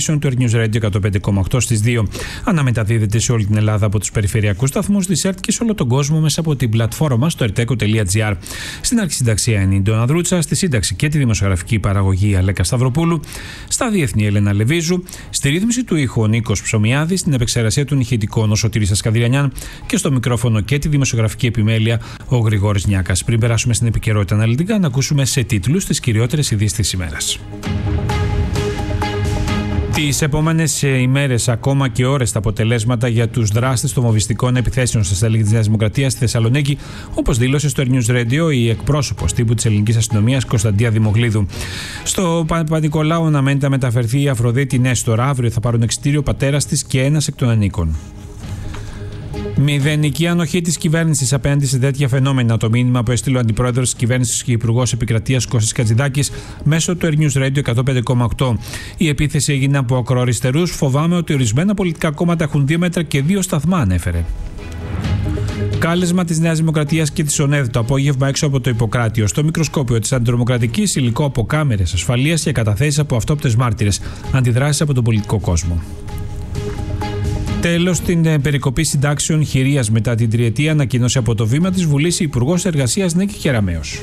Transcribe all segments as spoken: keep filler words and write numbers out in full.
ειδήσεων του Air News Radio εκατόν πέντε κόμμα οκτώ στις δύο. Αναμεταδίδεται σε όλη την Ελλάδα από τους περιφερειακούς σταθμούς της ΕΡΤ και σε όλο τον κόσμο μέσα από την πλατφόρμα στο ερτέκο τελεία τζι άρ. Στην αρχισυνταξία είναι η Ντόνα Δρούτσα, στη σύνταξη και τη δημοσιογραφική παραγωγή Αλέκα Σταυροπούλου, στα διεθνή Έλενα Λεβίζου, στη ρύθμιση του ήχου ο Νίκος Ψωμιάδης, στην επεξεργασία των ηχητικών ο Σωτήρης Ασκαδριανιάν και στο μικρόφωνο και τη δημοσιογραφική επιμέλεια ο Γρηγόρης Νιάκας. Πριν περάσουμε στην επικαιρότητα αναλυτικά, να ακούσουμε σε τίτλους τις κυριότερες ειδήσεις της ημέρας. Τις επόμενες ημέρες, ακόμα και ώρες, τα αποτελέσματα για τους δράστες των βομβιστικών επιθέσεων στα στέλεχη της Νέας Δημοκρατίας στη Θεσσαλονίκη, όπως δήλωσε στο Air News Radio η εκπρόσωπος τύπου της ελληνικής αστυνομίας Κωνσταντία Δημογλίδου. Στο Παπα-Νικολάου αναμένεται να μεταφερθεί η Αφροδίτη Νέστορα. Αύριο θα πάρουν εξιτήριο ο πατέρας της και ένας εκ των ανήκων. Μηδενική ανοχή της κυβέρνησης απέναντι σε τέτοια φαινόμενα. Το μήνυμα που έστειλε ο αντιπρόεδρος της κυβέρνησης και υπουργός επικρατείας Κώστας Κατζηδάκης μέσω του Air News Radio εκατόν πέντε κόμμα οκτώ. Η επίθεση έγινε από ακροαριστερούς. Φοβάμαι ότι ορισμένα πολιτικά κόμματα έχουν δύο μέτρα και δύο σταθμά, ανέφερε. Κάλεσμα της Νέας Δημοκρατίας και της ΟΝΕΔ το απόγευμα έξω από το Ιπποκράτιο. Στο μικροσκόπιο της αντιτρομοκρατικής, υλικό από κάμερες ασφαλείας και καταθέσεις από αυτόπτες μάρτυρες. Αντιδράσεις από τον πολιτικό κόσμο. Τέλος, την περικοπή συντάξεων χειρίας μετά την τριετία ανακοίνωσε από το βήμα της Βουλής η Υπουργός Εργασίας Νίκη Κεραμέως.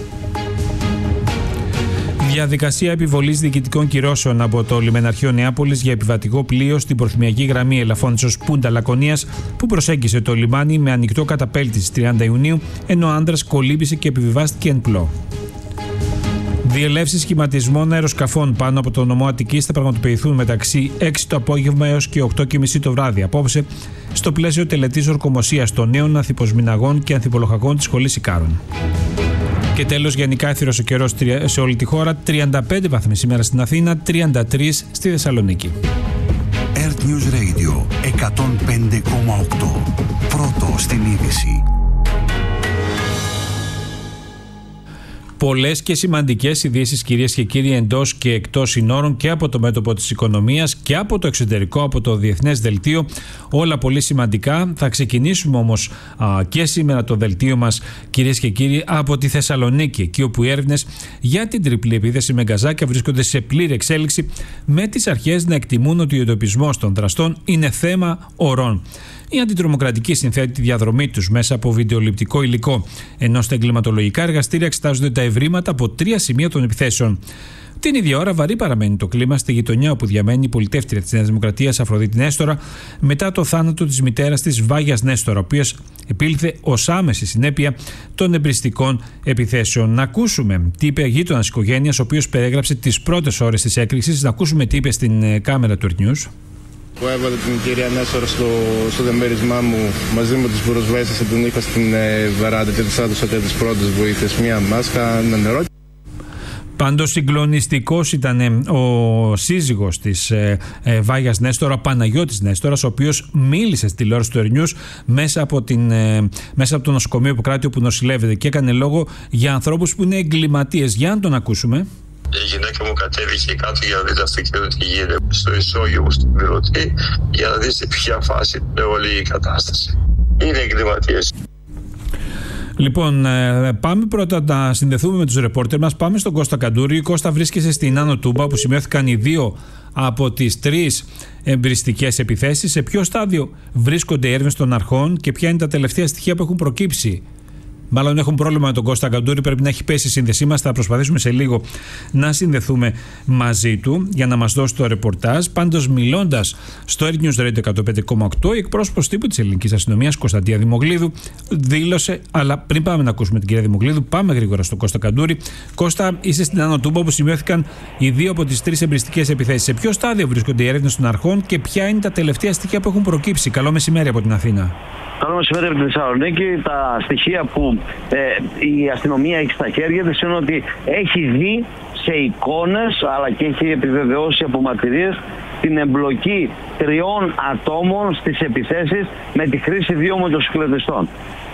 Διαδικασία επιβολής διοικητικών κυρώσεων από το λιμεναρχείο Νεάπολης για επιβατικό πλοίο στην προθυμιακή γραμμή Ελαφώνησος Πούντα Λακωνίας που προσέγγισε το λιμάνι με ανοιχτό καταπέλτη στις τριάντα Ιουνίου, ενώ ο άντρας κολύμπησε και επιβιβάστηκε εν πλώ. Διελεύσεις σχηματισμών αεροσκαφών πάνω από το νομό Αττικής θα πραγματοποιηθούν μεταξύ έξι το απόγευμα έως και οκτώ και μισή το βράδυ απόψε, στο πλαίσιο τελετής ορκομοσίας των νέων ανθιποσμηναγών και ανθιπολοχαγών της Σχολής Ικάρων. Και τέλος, γενικά έθυρος ο καιρός σε όλη τη χώρα, τριάντα πέντε βαθμοί σήμερα στην Αθήνα, τριάντα τρία στη Θεσσαλονίκη. Air News Radio εκατόν πέντε κόμμα οκτώ. Πρώτο στην είδηση. Πολλές και σημαντικές ειδήσεις, κυρίες και κύριοι, εντός και εκτός συνόρων και από το μέτωπο της οικονομίας και από το εξωτερικό, από το διεθνές δελτίο. Όλα πολύ σημαντικά. Θα ξεκινήσουμε όμως α, και σήμερα το δελτίο μας, κυρίες και κύριοι, από τη Θεσσαλονίκη, εκεί όπου οι έρευνες για την τριπλή επίθεση με γκαζάκια βρίσκονται σε πλήρη εξέλιξη, με τις αρχές να εκτιμούν ότι ο εντοπισμός των δραστών είναι θέμα ωρών. Η αντιτρομοκρατική συνθέτει τη διαδρομή τους μέσα από βιντεοληπτικό υλικό, ενώ στα εγκληματολογικά εργαστήρια εξετάζονται τα ευρήματα από τρία σημεία των επιθέσεων. Την ίδια ώρα, βαρύ παραμένει το κλίμα στη γειτονιά όπου διαμένει η πολιτεύτρια της Νέας Δημοκρατίας Αφροδίτη Νέστορα μετά το θάνατο της μητέρας της Βάγιας Νέστορα, ο οποίος επήλθε ως άμεση συνέπεια των εμπριστικών επιθέσεων. Να ακούσουμε τι είπε γείτονας οικογένειας, ο οποίος περιέγραψε τις πρώτες ώρες της έκρηξης. Να ακούσουμε τι είπε στην κάμερα του Air News. Που έβαλε την κυρία Νέστορα στο, στο δεμέρισμά μου μαζί με τους πυροσβέστες, την είχα στην ε, βεράντα και της έδωσα τις πρώτες βοήθειες, μία μάσκα, ένα νερό. Πάντως συγκλονιστικός ήταν ο σύζυγος της ε, ε, Βάγιας Νέστορα, Παναγιώτης Νέστορας, ο οποίος μίλησε στη τηλεόραση του Air News μέσα από, την, ε, μέσα από το νοσοκομείο Ιπποκράτη όπου νοσηλεύεται και έκανε λόγο για ανθρώπους που είναι εγκληματίες. Για να τον ακούσουμε. Η γυναίκα μου κατέβηκε κάτω για να δει το αυτοκίνητο τι γίνεται στο ισόγειο στην πυρωτή για να δει σε ποια φάση είναι όλη η κατάσταση. Είναι εγκληματίες. Λοιπόν, πάμε πρώτα να συνδεθούμε με τους ρεπόρτερ μας. Πάμε στον Κώστα Καντούρη. Κώστα, βρίσκεσαι στην Άνω Τούμπα, όπου σημειώθηκαν οι δύο από τις τρεις εμπριστικές επιθέσεις. Σε ποιο στάδιο βρίσκονται οι έρευνες των αρχών και ποια είναι τα τελευταία στοιχεία που έχουν προκύψει? Μάλλον έχουν πρόβλημα με τον Κώστα Καντούρη, πρέπει να έχει πέσει η σύνδεσή μας. Θα προσπαθήσουμε σε λίγο να συνδεθούμε μαζί του για να μας δώσει το ρεπορτάζ. Πάντως, μιλώντας στο Air News Radio εκατόν πέντε κόμμα οκτώ, η εκπρόσωπος τύπου της ελληνικής αστυνομίας Κωνσταντία Δημογλίδου δήλωσε. Αλλά πριν πάμε να ακούσουμε την κυρία Δημογλίδου, πάμε γρήγορα στον Κώστα Καντούρη. Κώστα, είσαι στην Άνω Τούμπα, όπου σημειώθηκαν οι δύο από τις τρεις εμπριστικές επιθέσεις. Σε ποιο στάδιο βρίσκονται οι έρευνες των αρχών και ποια είναι τα τελευταία στοιχεία που έχουν προκύψει? Καλό μεσημέρι από την Αθήνα. Καλό μεσημέρι από τη Θεσσαλονίκη. Τα στοιχεία που ε, η αστυνομία έχει στα χέρια της είναι ότι έχει δει σε εικόνες αλλά και έχει επιβεβαιώσει από μαρτυρίες την εμπλοκή τριών ατόμων στις επιθέσεις με τη χρήση δύο μοτοσυκλετιστών.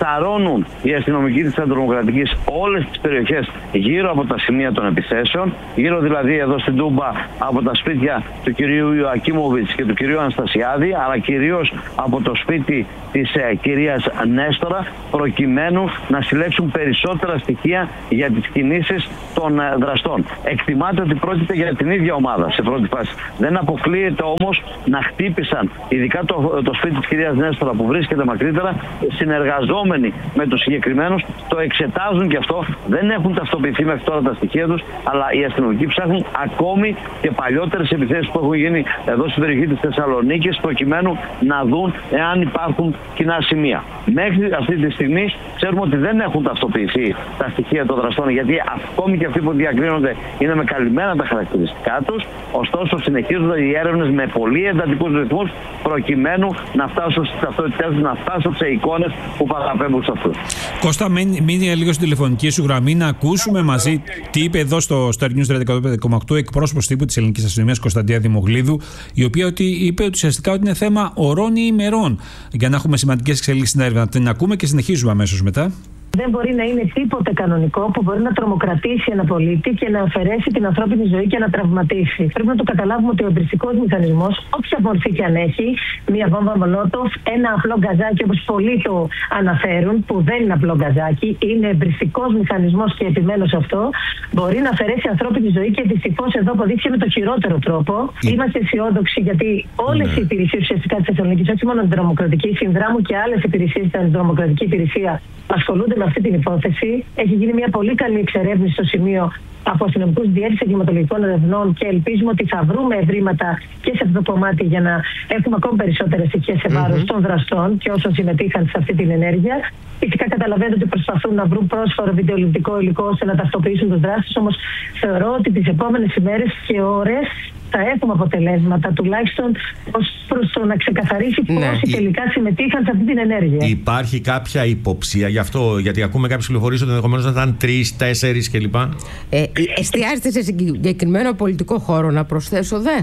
αποσταρώνουν οι αστυνομικοί της Αντιτρομοκρατικής όλες τις περιοχές γύρω από τα σημεία των επιθέσεων, γύρω δηλαδή εδώ στην Τούμπα από τα σπίτια του κυρίου Ιωακίμοβιτς και του κυρίου Αναστασιάδη, αλλά κυρίως από το σπίτι της ε, κυρίας Νέστορα, προκειμένου να συλλέξουν περισσότερα στοιχεία για τις κινήσεις των ε, δραστών. Εκτιμάται ότι πρόκειται για την ίδια ομάδα σε πρώτη φάση. Δεν αποκλείεται όμως να χτύπησαν ειδικά το, το σπίτι της κυρίας Νέστορα που βρίσκεται μακρύτερα, συνεργαζόμενοι με τους συγκεκριμένους, το εξετάζουν και αυτό. Δεν έχουν ταυτοποιηθεί μέχρι τώρα τα στοιχεία τους, αλλά οι αστυνομικοί ψάχνουν ακόμη και παλιότερες επιθέσεις που έχουν γίνει εδώ στην περιοχή της Θεσσαλονίκης, προκειμένου να δουν εάν υπάρχουν κοινά σημεία. Μέχρι αυτή τη στιγμή ξέρουμε ότι δεν έχουν ταυτοποιηθεί τα στοιχεία των δραστών, γιατί ακόμη και αυτοί που διακρίνονται είναι με καλυμμένα τα χαρακτηριστικά τους. Ωστόσο, συνεχίζονται οι έρευνες με πολύ εντατικούς ρυθμούς, προκειμένου να φτάσουν στις ταυτότητές τους, να φτάσουν σε εικόνες που παραπέμπουν σε αυτούς. Κώστα, μείνει λίγο στην τηλεφωνική σου γραμμή να ακούσουμε μαζί τι είπε εδώ στο Star News εκατόν πέντε κόμμα οκτώ εκπρόσωπος τύπου της Ελληνικής Αστυνομίας Κωνσταντία Δημογλίδου, η οποία ότι είπε ότι ουσιαστικά ότι είναι θέμα ωρών ή ημερών για να έχουμε σημαντικές εξελίξεις στην έρευνα. Την ακούμε και συνεχίζουμε αμέσως μετά. Δεν μπορεί να είναι τίποτε κανονικό που μπορεί να τρομοκρατήσει ένα πολίτη και να αφαιρέσει την ανθρώπινη ζωή και να τραυματίσει. Πρέπει να το καταλάβουμε ότι ο εμπριστικός μηχανισμός, όποια μορφή και αν έχει, μία βόμβα μολότοφ, ένα απλό γκαζάκι, όπως πολλοί το αναφέρουν, που δεν είναι απλό γκαζάκι, είναι εμπριστικός μηχανισμός και επιμένω σε αυτό, μπορεί να αφαιρέσει ανθρώπινη ζωή και δυστυχώς εδώ αποδείχθηκε με το χειρότερο τρόπο. Mm. Είμαστε αισιόδοξοι γιατί όλες mm. οι υπηρεσίες ουσιαστικά της Θεσσαλονίκης, όχι μόνο την τρομοκρατική, συνδράμουν και άλλες υπηρεσίες στην τρομοκρατική υπηρεσία, ασχολούνται με αυτή την υπόθεση. Έχει γίνει μια πολύ καλή εξερεύνηση στο σημείο από αστυνομικούς διεύθυνσης εγκληματολογικών ερευνών και ελπίζουμε ότι θα βρούμε ευρήματα και σε αυτό το κομμάτι για να έχουμε ακόμη περισσότερες στοιχεία σε βάρος mm-hmm. των δραστών και όσων συμμετείχαν σε αυτή την ενέργεια. Φυσικά καταλαβαίνετε ότι προσπαθούν να βρουν πρόσφορο βιντεοληπτικό υλικό ώστε να ταυτοποιήσουν τους δράστες, όμως θεωρώ ότι τις επόμενες ημέρες και ώρες θα έχουμε αποτελέσματα, τουλάχιστον ως προς το να ξεκαθαρίσει ναι. πόσοι τελικά συμμετείχαν σε αυτή την ενέργεια. Υπάρχει κάποια υποψία γι' αυτό, γιατί ακούμε κάποιες πληροφορίες ότι ενδεχομένως να ήταν τρεις, τέσσερις κλπ. Ε, εστιάζεται σε συγκεκριμένο πολιτικό χώρο, να προσθέσω δε.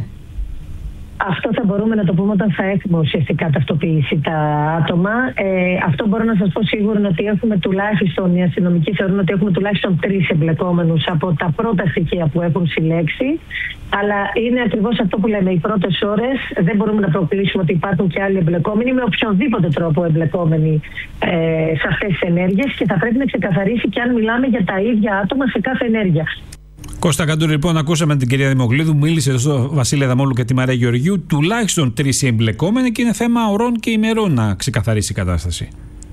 Αυτό θα μπορούμε να το πούμε όταν θα έχουμε ουσιαστικά ταυτοποιήσει τα άτομα. Ε, αυτό μπορώ να σας πω σίγουρα ότι έχουμε τουλάχιστον, οι αστυνομικοί θεωρούν ότι έχουμε τουλάχιστον τρεις εμπλεκόμενους από τα πρώτα στοιχεία που έχουν συλλέξει. Αλλά είναι ακριβώς αυτό που λέμε, οι πρώτες ώρες δεν μπορούμε να προκλείσουμε ότι υπάρχουν και άλλοι εμπλεκόμενοι με οποιονδήποτε τρόπο εμπλεκόμενοι ε, σε αυτές τις ενέργειες και θα πρέπει να ξεκαθαρίσει και αν μιλάμε για τα ίδια άτομα σε κάθε ενέργεια. Κώστα Καντούρη, λοιπόν, ακούσαμε την κυρία Δημογλίδου, μίλησε εδώ στο Βασίλη Αδαμόλου και τη Μαρία Γεωργιού. Τουλάχιστον τρεις εμπλεκόμενοι και είναι θέμα ωρών και ημερών να ξεκαθαρίσει η κατάσταση.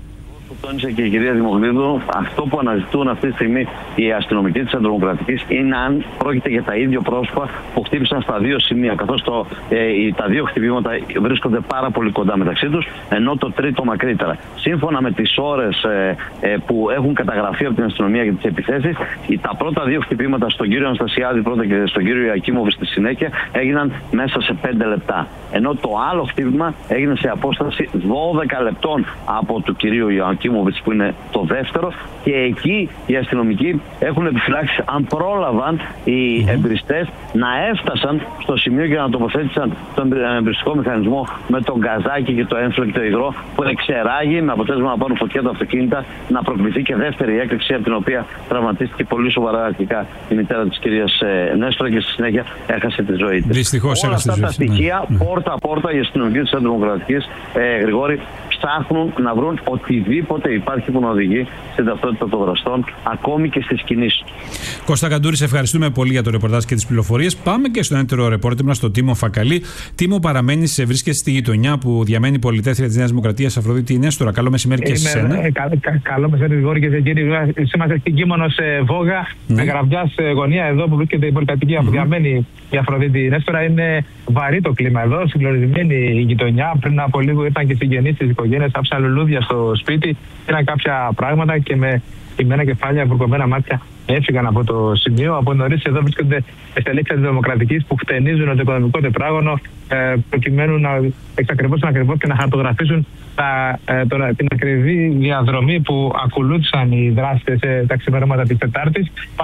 Τόνισε και η κυρία Δημογλίδου, αυτό που αναζητούν αυτή τη στιγμή οι αστυνομικοί της Αντιτρομοκρατικής είναι αν πρόκειται για τα ίδια πρόσωπα που χτύπησαν στα δύο σημεία. Καθώς το, ε, τα δύο χτυπήματα βρίσκονται πάρα πολύ κοντά μεταξύ τους, ενώ το τρίτο μακρύτερα. Σύμφωνα με τις ώρες ε, ε, που έχουν καταγραφεί από την αστυνομία για τις επιθέσεις, τα πρώτα δύο χτυπήματα στον κύριο Αναστασιάδη πρώτα και στον κύριο Ιωακίμοβιτ στη συνέχεια έγιναν μέσα σε πέντε λεπτά. Ενώ το άλλο χτύπημα έγινε σε απόσταση δώδεκα λεπτών από του κυρίου Ιωακίμοβιτ, που είναι το δεύτερο, και εκεί οι αστυνομικοί έχουν επιφυλάξει αν πρόλαβαν οι mm-hmm. εμπριστές να έφτασαν στο σημείο και να τοποθέτησαν τον εμπριστικό μηχανισμό με τον γκαζάκι και το έμφλεκτο υγρό που εξεράγει με αποτέλεσμα να πάρουν φωτιά τα αυτοκίνητα, να προκληθεί και δεύτερη έκρηξη, από την οποία τραυματίστηκε πολύ σοβαρά αρχικά η μητέρα της κυρίας Νέστορα και στη συνέχεια έχασε τη ζωή της. Δυστυχώς όλα αυτά τα στοιχεία ναι. πόρτα-πόρτα οι αστυνομικοί της Αντιτρομοκρατικής, ε, Γρηγόρη, ψάχνουν να βρουν οτιδήποτε υπάρχει που να οδηγεί στην ταυτότητα των δραστών, ακόμη και στις κινήσεις. Κώστα Καντούρη, σε ευχαριστούμε πολύ για το ρεπορτάζ και τις πληροφορίες. Πάμε και στον έτερο ρεπόρτερ μας, τον Τίμο Φακαλή. Τίμο, παραμένει, βρίσκεσαι στη γειτονιά που διαμένει η πολυτέλεια της Νέας Δημοκρατίας, Αφροδίτη Νέστορα. Καλό μεσημέρι και σε εσένα. Ε, κα, κα, καλό μεσημέρι, Γρηγόρη, και σε κύριοι. Είμαστε στην Κίμωνος ε, Βόγα, ναι. με Γραβιάς ε, γωνία εδώ που βρίσκεται η πολυκατοικία που mm-hmm. διαμένει η Αφροδίτη Νέστορα. Είναι βαρύ το κλίμα εδώ, συγκλονισμένη η γειτονιά. Πριν από λίγο ήρθαν και συγγενείς της οικογένειας, άψαν λουλούδια στο σπίτι. Πήραν κάποια πράγματα και με ημένα κεφάλια, βουρκωμένα μάτια έφυγαν από το σημείο. Από νωρίς εδώ βρίσκονται στελέχη της Δημοκρατικής που χτενίζουν το οικονομικό τετράγωνο ε, προκειμένου να εξακριβώσουν ακριβώς και να χαρτογραφήσουν τα, ε, τώρα, την ακριβή διαδρομή που ακολούθησαν οι δράστες ε, τα ξημερώματα της Τετάρτης. Πάντως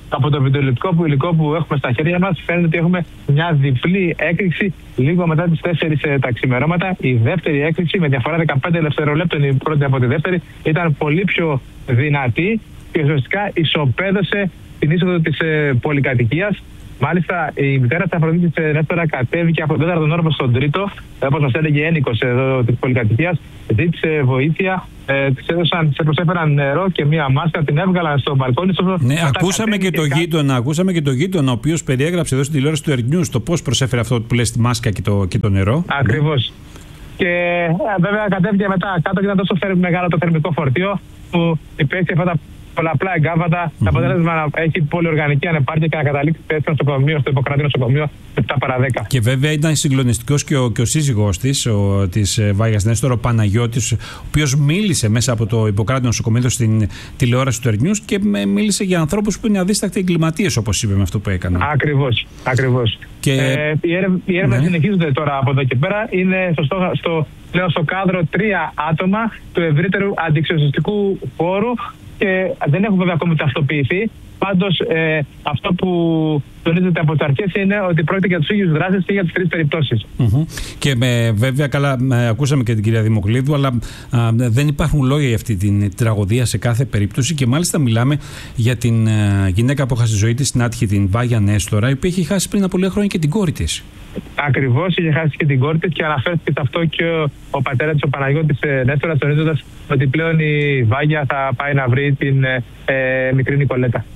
από το βιντεοηλεκτρικό υλικό που έχουμε στα χέρια μας, φαίνεται ότι έχουμε μια διπλή έκρηξη λίγο μετά τις τέσσερις τα ξημερώματα. Η δεύτερη έκρηξη, με διαφορά δεκαπέντε δευτερολέπτων η πρώτη από τη δεύτερη, ήταν πολύ πιο δυνατή και ουσιαστικά ισοπαίδωσε την είσοδο της ε, πολυκατοικίας. Μάλιστα, η μητέρα της Αφροδίτης Νέστορα κατέβηκε από τον τέταρτο όροφο στον τρίτο, όπως μας έλεγε ένικος εδώ της πολυκατοικίας, ζήτησε βοήθεια, ε, της έδωσαν, σε προσέφεραν νερό και μία μάσκα, την έβγαλαν στο μπαλκόνι. Στο... Ναι, ακούσαμε και, το γείτονα, ακούσαμε και το γείτονα, ο οποίος περιέγραψε εδώ στην τηλεόραση του Ερνιούς το πώς προσέφερε αυτό που λες τη μάσκα και το, και το νερό. Ακριβώς. Και ε, βέβαια κατέβηκε μετά κάτω και ήταν τόσο μεγάλο το θερμικό φορτίο που υπέστη αυτά τα πολλαπλά εγκάβατα. Mm-hmm. Το αποτέλεσμα να έχει πολυοργανική ανεπάρκεια και να καταλήξει στο νοσοκομείο, στο Ιπποκράτη νοσοκομείο επτά παρά δέκα. Και βέβαια ήταν συγκλονιστικός και ο, και ο σύζυγός της, ο, της Βάγιας Νέστορα, ο Παναγιώτης, ο οποίος μίλησε μέσα από το Ιπποκράτη νοσοκομείο στην τηλεόραση του Ερνιούς και με, μίλησε για ανθρώπους που είναι αδίστακτοι εγκληματίες, όπως είπε, με αυτό που έκαναν. Ακριβώς. Ακριβώς. Και... Ε, οι έρευνες ναι. συνεχίζονται τώρα από εδώ και πέρα. Είναι στο, στο, στο, λέω, στο κάδρο τρία άτομα του ευρύτερου αντιεξορcιστικού χώρου. Και δεν έχουν βέβαια ακόμη ταυτοποιηθεί. Πάντως, ε, αυτό που τονίζεται από τις αρχές είναι ότι πρόκειται για τους ίδιους δράστες και για τις τρεις περιπτώσεις. Mm-hmm. Και με, βέβαια, καλά, με, ακούσαμε και την κυρία Δημοκλήδου, αλλά α, δεν υπάρχουν λόγια για αυτή την τραγωδία σε κάθε περίπτωση. Και μάλιστα μιλάμε για την α, γυναίκα που έχασε τη ζωή της στην άτυχη, την Βάγια Νέστορα, η οποία είχε χάσει πριν από λίγα χρόνια και την κόρη της. Ακριβώς, είχε χάσει και την κόρη της και αναφέρθηκε σε αυτό και ο, ο πατέρας της, ο Παναγιώτης Νέστορα, τονίζοντας ότι πλέον η Βάγια θα πάει να βρει την ε, ε, μικρή Νικολέτα.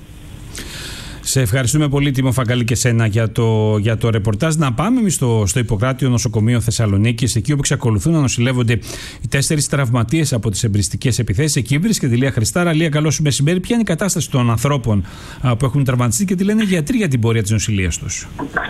Σε ευχαριστούμε πολύ, Τίμο Φαγκαλή, και σένα για το, για το ρεπορτάζ. Να πάμε εμείς στο, στο Ιπποκράτιο Νοσοκομείο Θεσσαλονίκης, εκεί όπου εξακολουθούν να νοσηλεύονται οι τέσσερις τραυματίες από τις εμπριστικές επιθέσεις. Εκεί βρίσκεται η Λία Χριστάρα. Λία, καλό σου μεσημέρι. Ποια είναι η κατάσταση των ανθρώπων α, που έχουν τραυματιστεί και τι λένε οι γιατροί για την πορεία της νοσηλείας τους?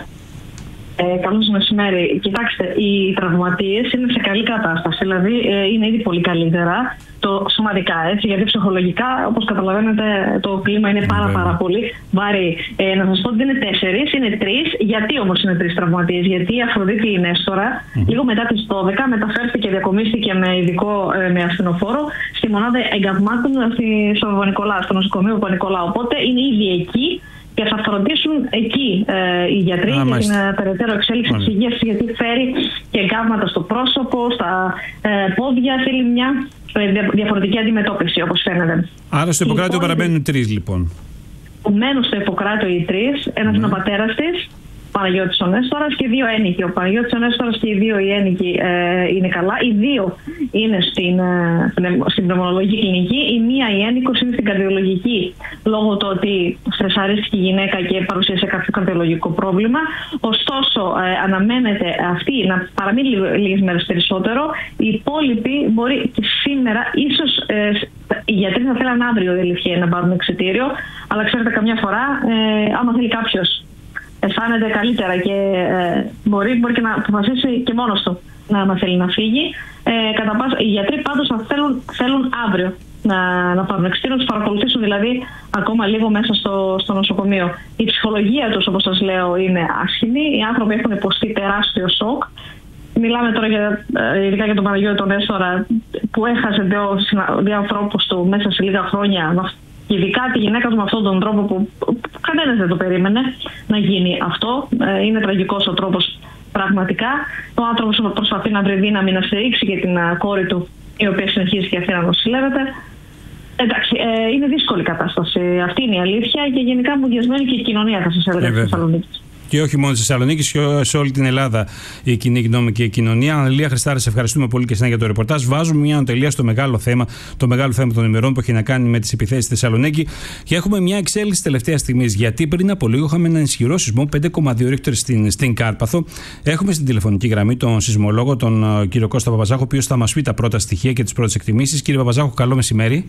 Ε, καλώς μεσημέρι. Κοιτάξτε, οι τραυματίες είναι σε καλή κατάσταση, δηλαδή ε, είναι ήδη πολύ καλύτερα το σωματικά, έτσι, γιατί ψυχολογικά, όπως καταλαβαίνετε, το κλίμα είναι πάρα πάρα πολύ βαρύ. Ε, να σας πω ότι δεν είναι τέσσερις, είναι τρεις. Γιατί όμως είναι τρεις τραυματίες? Γιατί η Αφροδίτη Νέστορα, mm-hmm. λίγο μετά τις δώδεκα, μεταφέρθηκε, διακομίστηκε με ειδικό ε, με ασθενοφόρο στη μονάδα εγκαυμάτων στο Παπα-Νικολάου, στο νοσοκομείο Παπα-Νικολάου. Οπότε είναι ήδη εκεί και θα φροντίσουν εκεί ε, οι γιατροί για την ε, περαιτέρω εξέλιξη της υγείας, γιατί φέρει και εγκάβματα στο πρόσωπο, στα ε, πόδια, θέλει μια ε, διαφορετική αντιμετώπιση, όπως φαίνεται. Άρα στο Ιπποκράτιο λοιπόν, παραμένουν τρεις λοιπόν. Μένουν στο Ιπποκράτιο οι τρεις, ένας είναι ο πατέρας της, Παναγιώτης ο Νέστορας, και δύο ένικοι. Ο Παναγιώτης ο Νέστορας και οι δύο οι ένικοι ε, είναι καλά. Οι δύο είναι στην, ε, στην πνευμονολογική κλινική. Η μία, η ένικος, είναι στην καρδιολογική, λόγω του ότι στρεσαρίστηκε η γυναίκα και παρουσίασε κάποιο καρδιολογικό πρόβλημα. Ωστόσο, ε, αναμένεται αυτή να παραμείνει λίγες μέρες περισσότερο. Οι υπόλοιποι μπορεί και σήμερα, ίσως ε, οι γιατροί θα θέλαν αύριο η να πάρουν εξιτήριο, αλλά ξέρετε, καμιά φορά, ε, άμα θέλει κάποιος αισθάνεται καλύτερα και ε, μπορεί, μπορεί και να αποφασίσει και μόνος του να, να θέλει να φύγει. Ε, κατά πάσα, οι γιατροί πάντως θα θέλουν, θέλουν αύριο να, να πάρουν εξιτήριο, να τους παρακολουθήσουν δηλαδή ακόμα λίγο μέσα στο, στο νοσοκομείο. Η ψυχολογία τους, όπως σας λέω, είναι άσχημη. Οι άνθρωποι έχουν υποστεί τεράστιο σοκ. Μιλάμε τώρα για, ειδικά για τον Παναγιώτη τον Νέστορα, που έχασε δύο, δύο ανθρώπους του μέσα σε λίγα χρόνια. Ειδικά τη γυναίκα του με αυτόν τον τρόπο που κανένας δεν το περίμενε να γίνει αυτό. Ε, είναι τραγικός ο τρόπος πραγματικά. Ο άνθρωπος προσπαθεί να βρει δύναμη να στηρίξει και την uh, κόρη του, η οποία συνεχίζει και αυτή να νοσηλεύεται. Εντάξει, ε, είναι δύσκολη κατάσταση. Αυτή είναι η αλήθεια και γενικά μουδιασμένη και η κοινωνία, θα σας έλεγα, στη Θεσσαλονίκη. Και όχι μόνο στη Θεσσαλονίκη, και σε όλη την Ελλάδα η κοινή γνώμη και η κοινωνία. Λία Χριστάρα, σε ευχαριστούμε πολύ και εσένα για το ρεπορτάζ. Βάζουμε μια τελεία στο μεγάλο θέμα, το μεγάλο θέμα των ημερών που έχει να κάνει με τις επιθέσεις στη Θεσσαλονίκη. Και έχουμε μια εξέλιξη τελευταία στιγμή. Γιατί πριν από λίγο είχαμε έναν ισχυρό σεισμό πέντε κόμμα δύο ρίχτερ στην, στην Κάρπαθο. Έχουμε στην τηλεφωνική γραμμή τον σεισμολόγο, τον uh, κύριο Κώστα Παπαζάχο, ο οποίος θα μας πει τα πρώτα στοιχεία και τις πρώτες εκτιμήσεις. Κύριε Παπαζάχο, καλό μεσημέρι.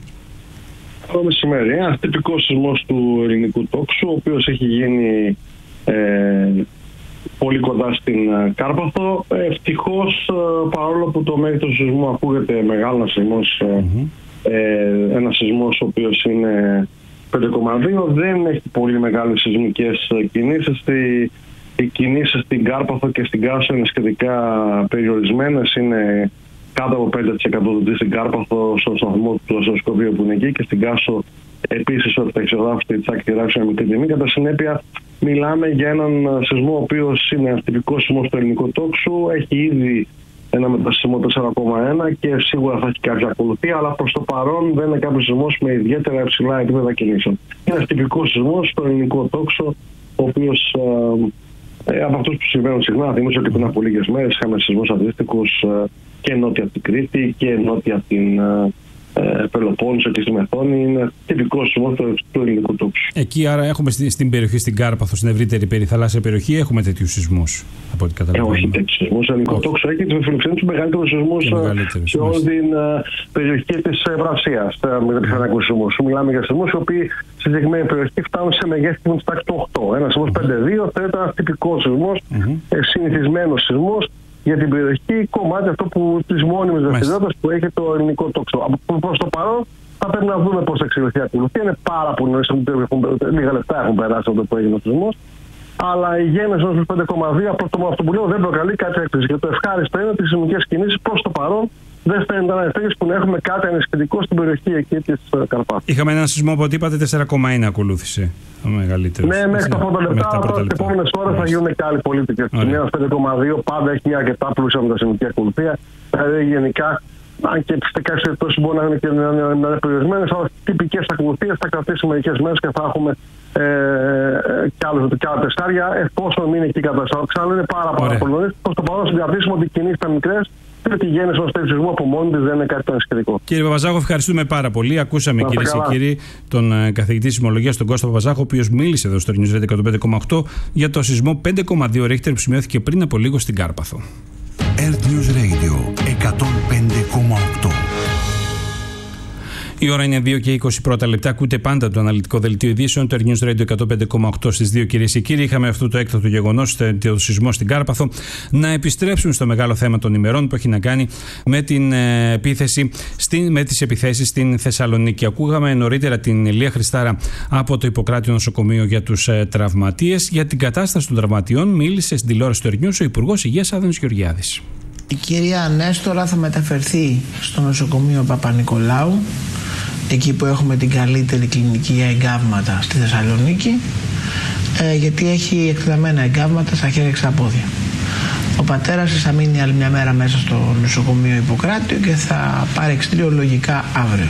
Καλό μεσημέρι. Ένα τυπικό σεισμός του ελληνικού τόξου, ο οποίος έχει γίνει Ε, πολύ κοντά στην ε, Κάρπαθο. Ευτυχώς, ε, παρόλο που το μέγεθος του σεισμού ακούγεται μεγάλο σεισμός, ε, mm-hmm. ε, ένα σεισμός ο οποίος είναι πέντε κόμμα δύο, δεν έχει πολύ μεγάλες σεισμικές κινήσεις. Οι, οι κινήσεις στην Κάρπαθο και στην Κάσο είναι σχετικά περιορισμένες, είναι κάτω από πέντε τοις εκατό στην Κάρπαθο, στο σταθμό του ασθενοσκοπείου που είναι εκεί, και στην Κάσο επίσης ότι θα εξοδάφεται η Τσάκη τη Ράξο με μικρή τιμή. Κατά συνέπεια, μιλάμε για έναν σεισμό ο οποίος είναι ένας τυπικός σεισμός στο ελληνικό τόξο. Έχει ήδη ένα μετασυσμό τέσσερα κόμμα ένα και σίγουρα θα έχει κάποια ακολουθία, αλλά προς το παρόν δεν είναι κάποιος σεισμός με ιδιαίτερα υψηλά επίπεδα κινήσεων. Είναι ένας τυπικός σεισμός στο ελληνικό τόξο, ο οποίος ε, ε, από αυτούς που συμβαίνουν συχνά, θυμίζω ότι πριν από λίγες μέρες είχαμε σεισμούς αντίστοιχους ε, και νότια από την Κρήτη και νότια από την ε, ε, Πελοπόννησο και στη Μεθόνη. Είναι τυπικός σεισμός του, του ελληνικού τόξου. Εκεί άρα έχουμε στην, στην περιοχή, στην Κάρπαθο, στην ευρύτερη περιθαλάσσια περιοχή, έχουμε τέτοιους σεισμούς, από ό,τι καταλαβαίνω. Ε, όχι τέτοιους σεισμούς. Ο ελληνικό τόξο έχει τους φιλοξενούς μεγαλύτερους σεισμούς σε όλη την uh, περιοχή της Ευρασίας. Με τα πιθανούς σεισμούς. Μιλάμε για σεισμούς οι οποίοι στη συγκεκριμένη περιοχή φτάνουν σε μεγέθη που είναι στα οκτώ. Ένα σεισμός πέντε δύο θα ήταν ένας τυπικός σεισμός, mm-hmm. συνηθισμένος σεισμός για την περιοχή, κομμάτι αυτό που της μόνιμης δραστηριότητας που έχει το ελληνικό τόξο. Προς το παρόν θα πρέπει να δούμε πώς θα εξελιχθεί η ακολουθία. Είναι πάρα πολύ νωρίς, λίγα λεπτά έχουν περάσει από το που έγινε ο σεισμός. Αλλά η γέννηση ενός πέντε κόμμα δύο από το αυτό που λέω δεν προκαλεί κάτι έκπληξη. Και το ευχάριστο είναι ότι οι σεισμικές κινήσεις προς το παρόν δεν φαίνεται να είναι που να έχουμε κάτι ανησυχητικό στην περιοχή εκεί της Καρπάθου. Είχαμε έναν σεισμό που είπατε τέσσερα κόμμα ένα ακολούθησε. Ο μεγαλύτερος. Ναι, μέχρι τα πρώτα λεπτά. Τώρα τις επόμενες ώρες θα γίνουν και άλλοι πολίτες. Ένα πέντε κόμμα δύο πάντα έχει μια αρκετά πλούσια μετασυμμετική ακολουθία. Δηλαδή γενικά, αν και σε κάποιες περιπτώσεις μπορεί να είναι και να είναι περιορισμένες, αλλά τυπικές ακολουθίες θα κρατήσει μερικές μέρες και θα έχουμε ε, κι άλλα τεστάρια, εφόσον μείνει εκεί η κατάσταση. Ξαναλέω, είναι πάρα, πάρα πολύ νωρίς. Προς το παρόν συγκρατήσουμε ότι οι κινήσεις ήταν μικρές και ότι η γέννηση ενός τέτοιου σεισμού από μόνη της δεν είναι κάτι το σχετικό. Κύριε Παπαζάχο, ευχαριστούμε πάρα πολύ. Ακούσαμε, κυρίες και κύριοι, τον uh, καθηγητή σεισμολογίας, τον Κώστα Παπαζάχο, ο οποίος μίλησε εδώ στο News Radio εκατόν πέντε κόμμα οκτώ για το σεισμό πέντε κόμμα δύο Ρίχτερ που σημειώθηκε πριν από λίγο στην Κάρπαθο. Earth News Radio εκατόν πέντε κόμμα οκτώ. Η ώρα είναι δύο και είκοσι πρώτα λεπτά. Ακούτε πάντα το αναλυτικό δελτίο ειδήσεων, το News Radio εκατόν πέντε κόμμα οκτώ στις δύο, κυρίες και κύριοι. Είχαμε αυτό το έκτακτο γεγονός, το σεισμό στην Κάρπαθο. Να επιστρέψουμε στο μεγάλο θέμα των ημερών που έχει να κάνει με, την, ε, επίθεση, στην, με τις επιθέσεις στην Θεσσαλονίκη. Ακούγαμε νωρίτερα την Ηλία Χριστάρα από το Ιπποκράτειο Νοσοκομείο για τους ε, τραυματίες. Για την κατάσταση των τραυματιών μίλησε στην τηλεόραση του News ο Υπουργός Υγείας Άδωνης Γεωργιάδης. Η κυρία Νέστορα θα μεταφερθεί στο νοσοκομείο Παπα-Νικολάου, εκεί που έχουμε την καλύτερη κλινική για εγκάβματα στη Θεσσαλονίκη, ε, γιατί έχει εκτεταμένα εγκάβματα στα χέρια και στα πόδια. Ο πατέρας της θα μείνει άλλη μια μέρα μέσα στο νοσοκομείο Ιπποκράτειο και θα πάρει εξτρίο λογικά αύριο.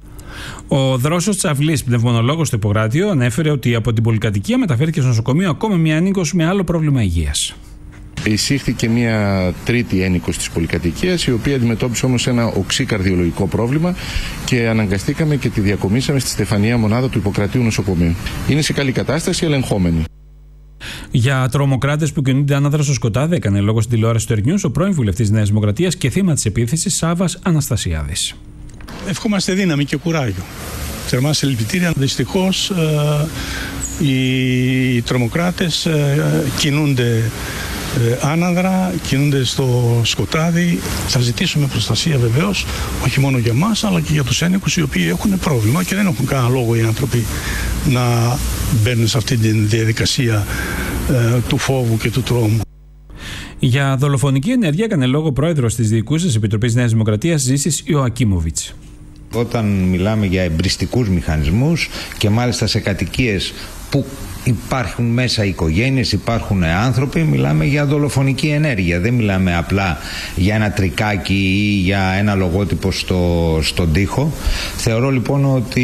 Ο Δρόσος Τσαβλής, πνευμονολόγος στο Ιπποκράτειο, ανέφερε ότι από την πολυκατοικία μεταφέρθηκε στο νοσοκομείο ακόμα μια ένοικος με άλλο πρόβλημα υγείας. Εισήχθηκε μια τρίτη ένοικος της πολυκατοικίας, η οποία αντιμετώπισε όμως ένα οξύ καρδιολογικό πρόβλημα και αναγκαστήκαμε και τη διακομίσαμε στη Στεφανία μονάδα του Ιπποκρατείου Νοσοκομείου. Είναι σε καλή κατάσταση, ελεγχόμενη. Για τρομοκράτες που κινούνται άναδρα στο σκοτάδι, έκανε λόγο στην τηλεόραση του News ο πρώην βουλευτής της Νέας Δημοκρατίας και θύμα της επίθεσης Σάββας Αναστασιάδης. Ευχόμαστε δύναμη και κουράγιο. Θερμά συλληπιτήρια. Δυστυχώς ε, οι τρομοκράτες ε, κινούνται Ε, άναδρα, κινούνται στο σκοτάδι. Θα ζητήσουμε προστασία βεβαίως, όχι μόνο για μας αλλά και για τους ένικους οι οποίοι έχουν πρόβλημα και δεν έχουν κανένα λόγο οι άνθρωποι να μπαίνουν σε αυτή τη διαδικασία ε, του φόβου και του τρόμου. Για δολοφονική ενέργεια έκανε λόγο ο πρόεδρος της Διοικούσας Επιτροπής Νέας Δημοκρατίας Ζήσης Ιωακίμοβιτς. Όταν μιλάμε για εμπριστικούς μηχανισμούς και μάλιστα σε κατοικίες που υπάρχουν μέσα οικογένειες, υπάρχουν άνθρωποι, μιλάμε για δολοφονική ενέργεια. Δεν μιλάμε απλά για ένα τρικάκι ή για ένα λογότυπο στο, στον τοίχο. Θεωρώ λοιπόν ότι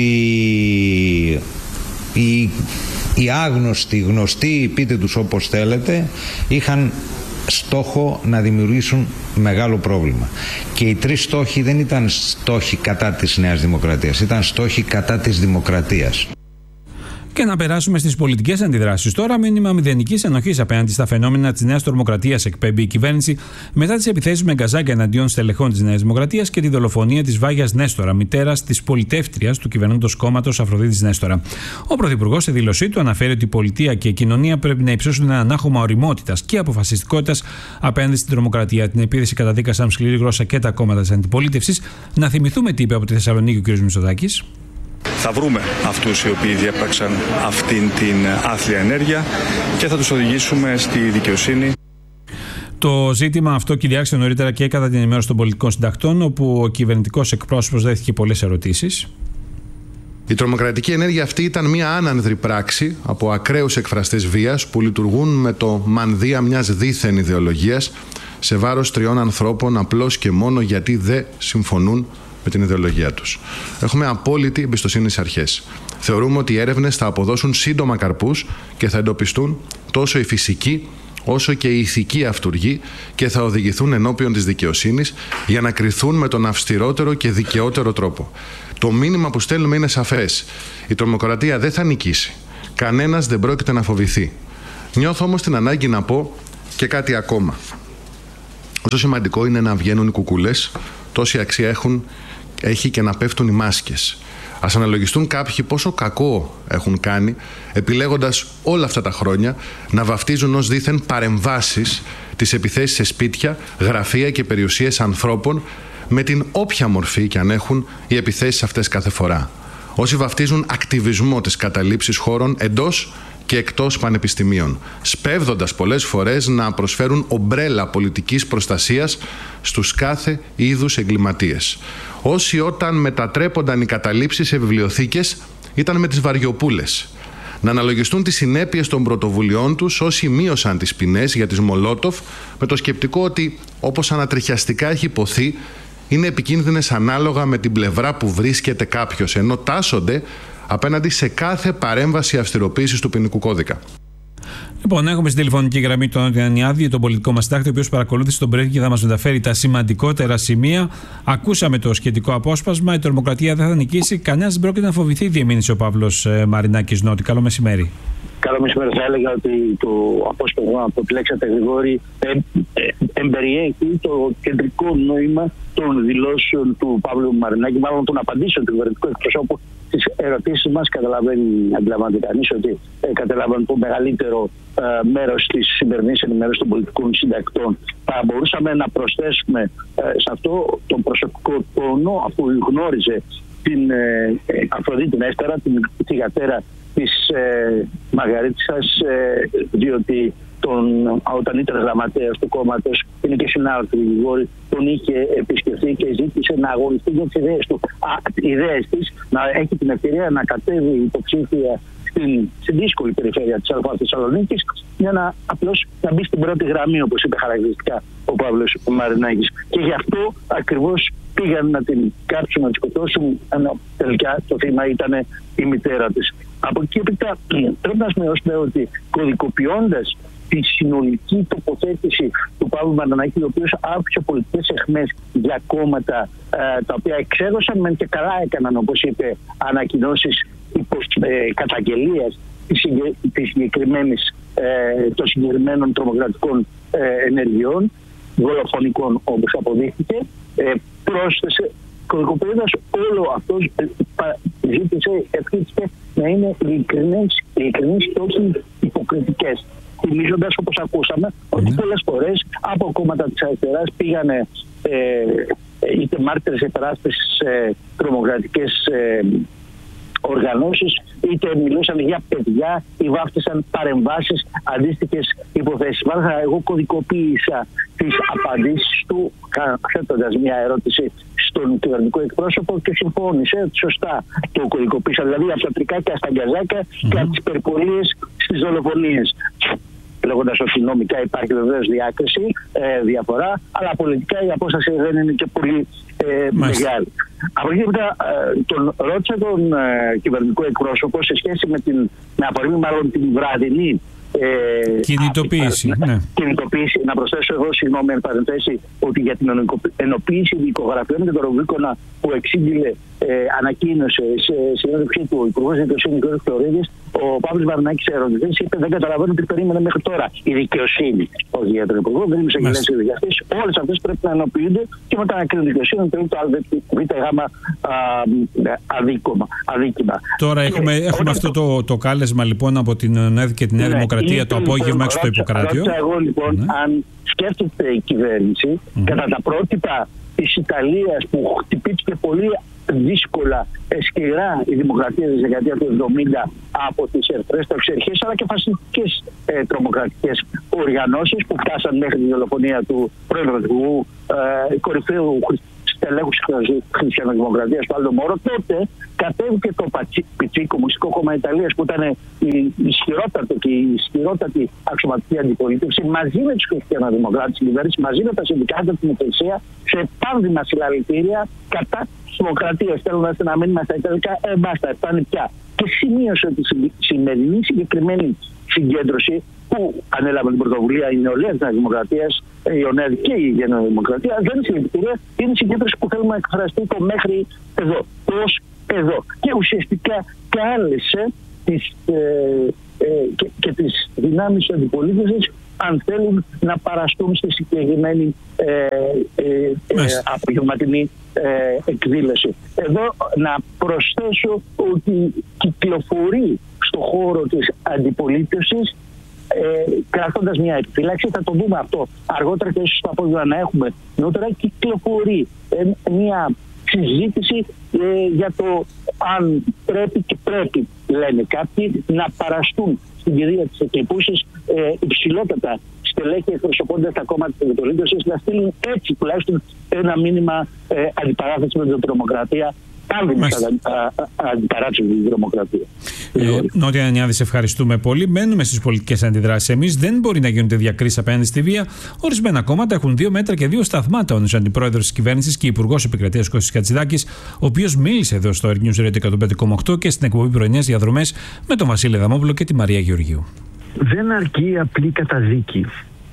οι, οι άγνωστοι, γνωστοί, πείτε τους όπως θέλετε, είχαν στόχο να δημιουργήσουν μεγάλο πρόβλημα. Και οι τρεις στόχοι δεν ήταν στόχοι κατά της Νέας Δημοκρατίας, ήταν στόχοι κατά της δημοκρατίας. Και να περάσουμε στις πολιτικές αντιδράσεις. Τώρα, μήνυμα μηδενικής ενοχής απέναντι στα φαινόμενα της νέας τρομοκρατίας εκπέμπει η κυβέρνηση μετά τις επιθέσεις με γκαζάκια εναντίον στελεχών της Νέας Δημοκρατίας και τη δολοφονία της Βάγιας Νέστορα, μητέρας της πολιτεύτριας του κυβερνώντος κόμματος Αφροδίτης Νέστορα. Ο Πρωθυπουργός σε δήλωσή του αναφέρει ότι η πολιτεία και η κοινωνία πρέπει να υψώσουν ένα ανάχωμα ωριμότητας και αποφασιστικότητας απέναντι στην τρομοκρατία. Την επίθεση καταδίκασαν σκληρή γλώσσα και τα κόμματα της αντιπολίτευσης. Να θυμηθούμε τι είπε από τη Θεσσαλονίκη ο κ. Μητσοτάκης. Θα βρούμε αυτούς οι οποίοι διέπραξαν αυτήν την άθλια ενέργεια και θα τους οδηγήσουμε στη δικαιοσύνη. Το ζήτημα αυτό κυριάρχησε νωρίτερα και κατά την ενημέρωση των πολιτικών συντακτών, όπου ο κυβερνητικός εκπρόσωπος δέχθηκε πολλές ερωτήσεις. Η τρομοκρατική ενέργεια αυτή ήταν μια άνανδρη πράξη από ακραίους εκφραστές βίας που λειτουργούν με το μανδύα μιας δίθεν ιδεολογίας σε βάρος τριών ανθρώπων απλώς και μόνο γιατί δεν συμφωνούν με την ιδεολογία τους. Έχουμε απόλυτη εμπιστοσύνη στις αρχές. Θεωρούμε ότι οι έρευνες θα αποδώσουν σύντομα καρπούς και θα εντοπιστούν τόσο η φυσική όσο και η ηθική αυτουργοί και θα οδηγηθούν ενώπιον της δικαιοσύνης για να κριθούν με τον αυστηρότερο και δικαιότερο τρόπο. Το μήνυμα που στέλνουμε είναι σαφές. Η τρομοκρατία δεν θα νικήσει. Κανένας δεν πρόκειται να φοβηθεί. Νιώθω όμως την ανάγκη να πω και κάτι ακόμα. Όσο σημαντικό είναι να βγαίνουν οι κουκούλες, τόση αξία έχουν, έχει και να πέφτουν οι μάσκες. Ας αναλογιστούν κάποιοι πόσο κακό έχουν κάνει, επιλέγοντας όλα αυτά τα χρόνια να βαφτίζουν ως δήθεν παρεμβάσεις τις επιθέσεις σε σπίτια, γραφεία και περιουσίες ανθρώπων, με την όποια μορφή κι αν έχουν οι επιθέσεις αυτές κάθε φορά. Όσοι βαφτίζουν ακτιβισμό τις καταλήψεις χώρων εντός και εκτός πανεπιστημίων, σπέβδοντας πολλές φορές να προσφέρουν ομπρέλα πολιτικής προστασίας στους κάθε είδους εγκληματίες. Όσοι όταν μετατρέπονταν οι καταλήψεις σε βιβλιοθήκες ήταν με τις βαριοπούλες. Να αναλογιστούν τις συνέπειες των πρωτοβουλειών τους όσοι μείωσαν τις ποινές για τις Μολότοφ με το σκεπτικό ότι, όπως ανατριχιαστικά έχει υποθεί, είναι επικίνδυνες ανάλογα με την πλευρά που βρίσκεται κάποιος, ενώ τάσσονται απέναντι σε κάθε παρέμβαση αυστηροποίησης του ποινικού κώδικα. Λοιπόν, έχουμε στην τηλεφωνική γραμμή τον Νότιο Ανιάδη, τον πολιτικό μας συντάκτη, ο οποίος παρακολούθησε τον briefing και θα μας μεταφέρει τα σημαντικότερα σημεία. Ακούσαμε το σχετικό απόσπασμα. Η τρομοκρατία δεν θα νικήσει. Κανένας δεν πρόκειται να φοβηθεί, διεμήνυσε ο Παύλος Μαρινάκης Νότη. Καλό μεσημέρι. Καλό μεσημέρι. Θα έλεγα ότι το απόσπασμα που επιλέξατε, Γρηγόρη, ε, ε, εμπεριέχει το κεντρικό νόημα των δηλώσεων του Παύλου Μαρινάκη, μάλλον των απαντήσεων του κυβερνητικού εκπροσώπου στις ερωτήσεις μας. Καταλαβαίνει, αντιλαμβάνεται κανείς ότι ε, καταλάβαν το μεγαλύτερο ε, μέρος της σημερινής ενημέρωσης των πολιτικών συντακτών. Θα μπορούσαμε να προσθέσουμε ε, σε αυτό τον προσωπικό τόνο, αφού γνώριζε την ε, ε, Αφροδίτη Νέσταρα, την θυγατέρα της ε, Μαργαρίτισσας, ε, διότι τον, όταν ήταν γραμματέας του κόμματος, είναι και συνάδελφος του Γρηγόρη, τον είχε επισκεφθεί και ζήτησε να αγωνιστεί για τις ιδέες του. Α, ιδέες της, να έχει την ευκαιρία να κατέβει υποψήφια στην, στην δύσκολη περιφέρεια της Αλφα Θεσσαλονίκης, για να απλώς να μπει στην πρώτη γραμμή, όπως είπε χαρακτηριστικά ο Παύλος Μαρινάκης. Και γι' αυτό ακριβώς πήγαν να την κάψουν, να την σκοτώσουν, ενώ τελικά το θύμα ήταν η μητέρα της. Από εκεί έπειτα πρέπει να σημειώσουμε ότι κωδικοποιώντας τη συνολική τοποθέτηση του Παύλου Μαρινάκη, ο οποίος άφησε πολιτικές αιχμές για κόμματα ε, τα οποία εξέδωσαν μεν και καλά έκαναν, όπως είπε, ανακοινώσεις ε, καταγγελίας της, της συγκεκριμένης, ε, των συγκεκριμένων τρομοκρατικών ε, ενεργειών, δολοφονικών όπως αποδείχθηκε, ε, πρόσθεσε, κωδικοποιώντας όλο αυτό, ζήτησε, ευχήθηκε να είναι ειλικρινείς και όχι υποκριτικές. Θυμίζοντας, όπως ακούσαμε, ότι πολλές φορές από κόμματα της αριστεράς πήγανε ε, είτε μάρτυρες υπεράσπισης σε τρομοκρατικές ε, οργανώσεις, είτε μιλούσαν για παιδιά ή βάφτισαν παρεμβάσεις, αντίστοιχες υποθέσεις. Μάλιστα, εγώ κωδικοποίησα τις απαντήσεις του, θέτοντας μια ερώτηση στον κυβερνητικό εκπρόσωπο και συμφώνησε ότι σωστά το κωδικοποίησα. Δηλαδή από τα τρικάκια στα γκαζάκια mm-hmm. και από τις περιπολίες στις δολοφονίες. Λέγοντας ότι νομικά υπάρχει βεβαίως διάκριση, ε, διαφορά, αλλά πολιτικά η απόσταση δεν είναι και πολύ ε, μεγάλη. Από εκεί μετά ε, τον ρώτησα τον ε, κυβερνητικό εκπρόσωπο σε σχέση με την, με αφορμή μάλλον την βραδινή ε, κινητοποίηση. Α, ναι. κινητοποίηση. Να προσθέσω εγώ, συγγνώμη, εν παρενθέσει, ότι για την ενοποίηση δικογραφιών και τον Ρουμπίκονα που εξήγηλε, ε, ανακοίνωσε σε συνέντευξή του ο Υπουργός Δικαιοσύνης κ. Φλωρίδης, ο Παύλος Μαρινάκης σε ερωτήσεις είπε: δεν καταλαβαίνω τι περίμενε μέχρι τώρα η δικαιοσύνη. Όχι για τον Υπουργό, δεν είμαι σε γελές δικαστές. Όλες αυτές πρέπει να ενοποιούνται και μετά να κρίνουν δικαιοσύνη, να κρίνουν το ΑΒ αδίκημα. Τώρα έχουμε, έχουμε αυτό το, το κάλεσμα λοιπόν από την ΕΝΕΔ και την Νέα ναι, Δημοκρατία το απόγευμα έξω στο Ιπποκράτειο. Ρώτησα εγώ λοιπόν ναι. αν σκέφτεται η κυβέρνηση mm-hmm. κατά τα πρότυπα της Ιταλίας που χτυπήθηκε πολύ δύσκολα, σκληρά η δημοκρατία της δεκαετίας του εβδομήντα από τις ερθρές ταξιαρχίες αλλά και φασιστικές ε, τρομοκρατικές οργανώσεις που φτάσαν μέχρι τη δολοφονία του πρώην Πρωθυπουργού ε, κορυφαίου στελέχους της Χριστιανοδημοκρατίας του Άλντο Μόρο, τότε κατέβηκε το Πιτσί, Κομμουνιστικό Κόμμα Ιταλίας, που ήταν η ισχυρότατη και η ισχυρότατη αξιωματική αντιπολίτευση, μαζί με τους χριστιανοδημοκράτες, την κυβέρνηση, μαζί με τα συνδικάτα, την Εκκλησία, σε επάνδυμα συλλαλητήρια κατά της δημοκρατίας. Θέλουν να μείνουμε στα Ιταλικά, ε, μπάστα, φτάνει πια. Και σημείωσε ότι η σημερινή συγκεκριμένη συγκέντρωση, που ανέλαβε την πρωτοβουλία η νεολαία της Δημοκρατίας, η ΟΝΕΔ και η Γενναία Δημοκρατία, δεν είναι συλληπιτήρια, είναι η συγκέντρωση που θέλουμε να εκφραστεί το μέχρι εδώ, ως εδώ. Και ουσιαστικά κάλεσε τις, ε, ε, και, και τις δυνάμεις της αντιπολίτευσης, αν θέλουν, να παραστούν στη συγκεκριμένη ε, ε, ε, απογευματινή ε, εκδήλωση. Εδώ να προσθέσω ότι κυκλοφορεί στο χώρο της αντιπολίτευσης, Ε, κρατώντας μια επιφύλαξη, θα το δούμε αυτό αργότερα και ίσως το απόγευμα να έχουμε νότερα, κυκλοφορεί ε, μια συζήτηση ε, για το αν πρέπει και πρέπει, λένε κάποιοι, να παραστούν στην κυρία της εκλειπούσης ε, υψηλότατα στελέχη εκπροσωπώντας τα κόμματα της αντιπολίτευσης, να στείλουν έτσι τουλάχιστον ένα μήνυμα ε, αντιπαράθεση με την τρομοκρατία. Αντιπαράτηση με την δημοκρατία. Ε, Νότια Ανιάδη, σε ευχαριστούμε πολύ. Μένουμε στις πολιτικές αντιδράσεις. Εμείς δεν μπορεί να γίνονται διακρίσεις απέναντι στη βία. Ορισμένα κόμματα έχουν δύο μέτρα και δύο σταθμά, τόνισε ο αντιπρόεδρος της κυβέρνησης και υπουργός επικρατείας Κώστης Χατζηδάκης, ο οποίος μίλησε εδώ στο Air News Radio εκατόν πέντε κόμμα οκτώ και στην εκπομπή Πρωινές Διαδρομές με τον Βασίλη Δαμόπουλο και τη Μαρία Γεωργίου. Δεν αρκεί απλή καταδίκη.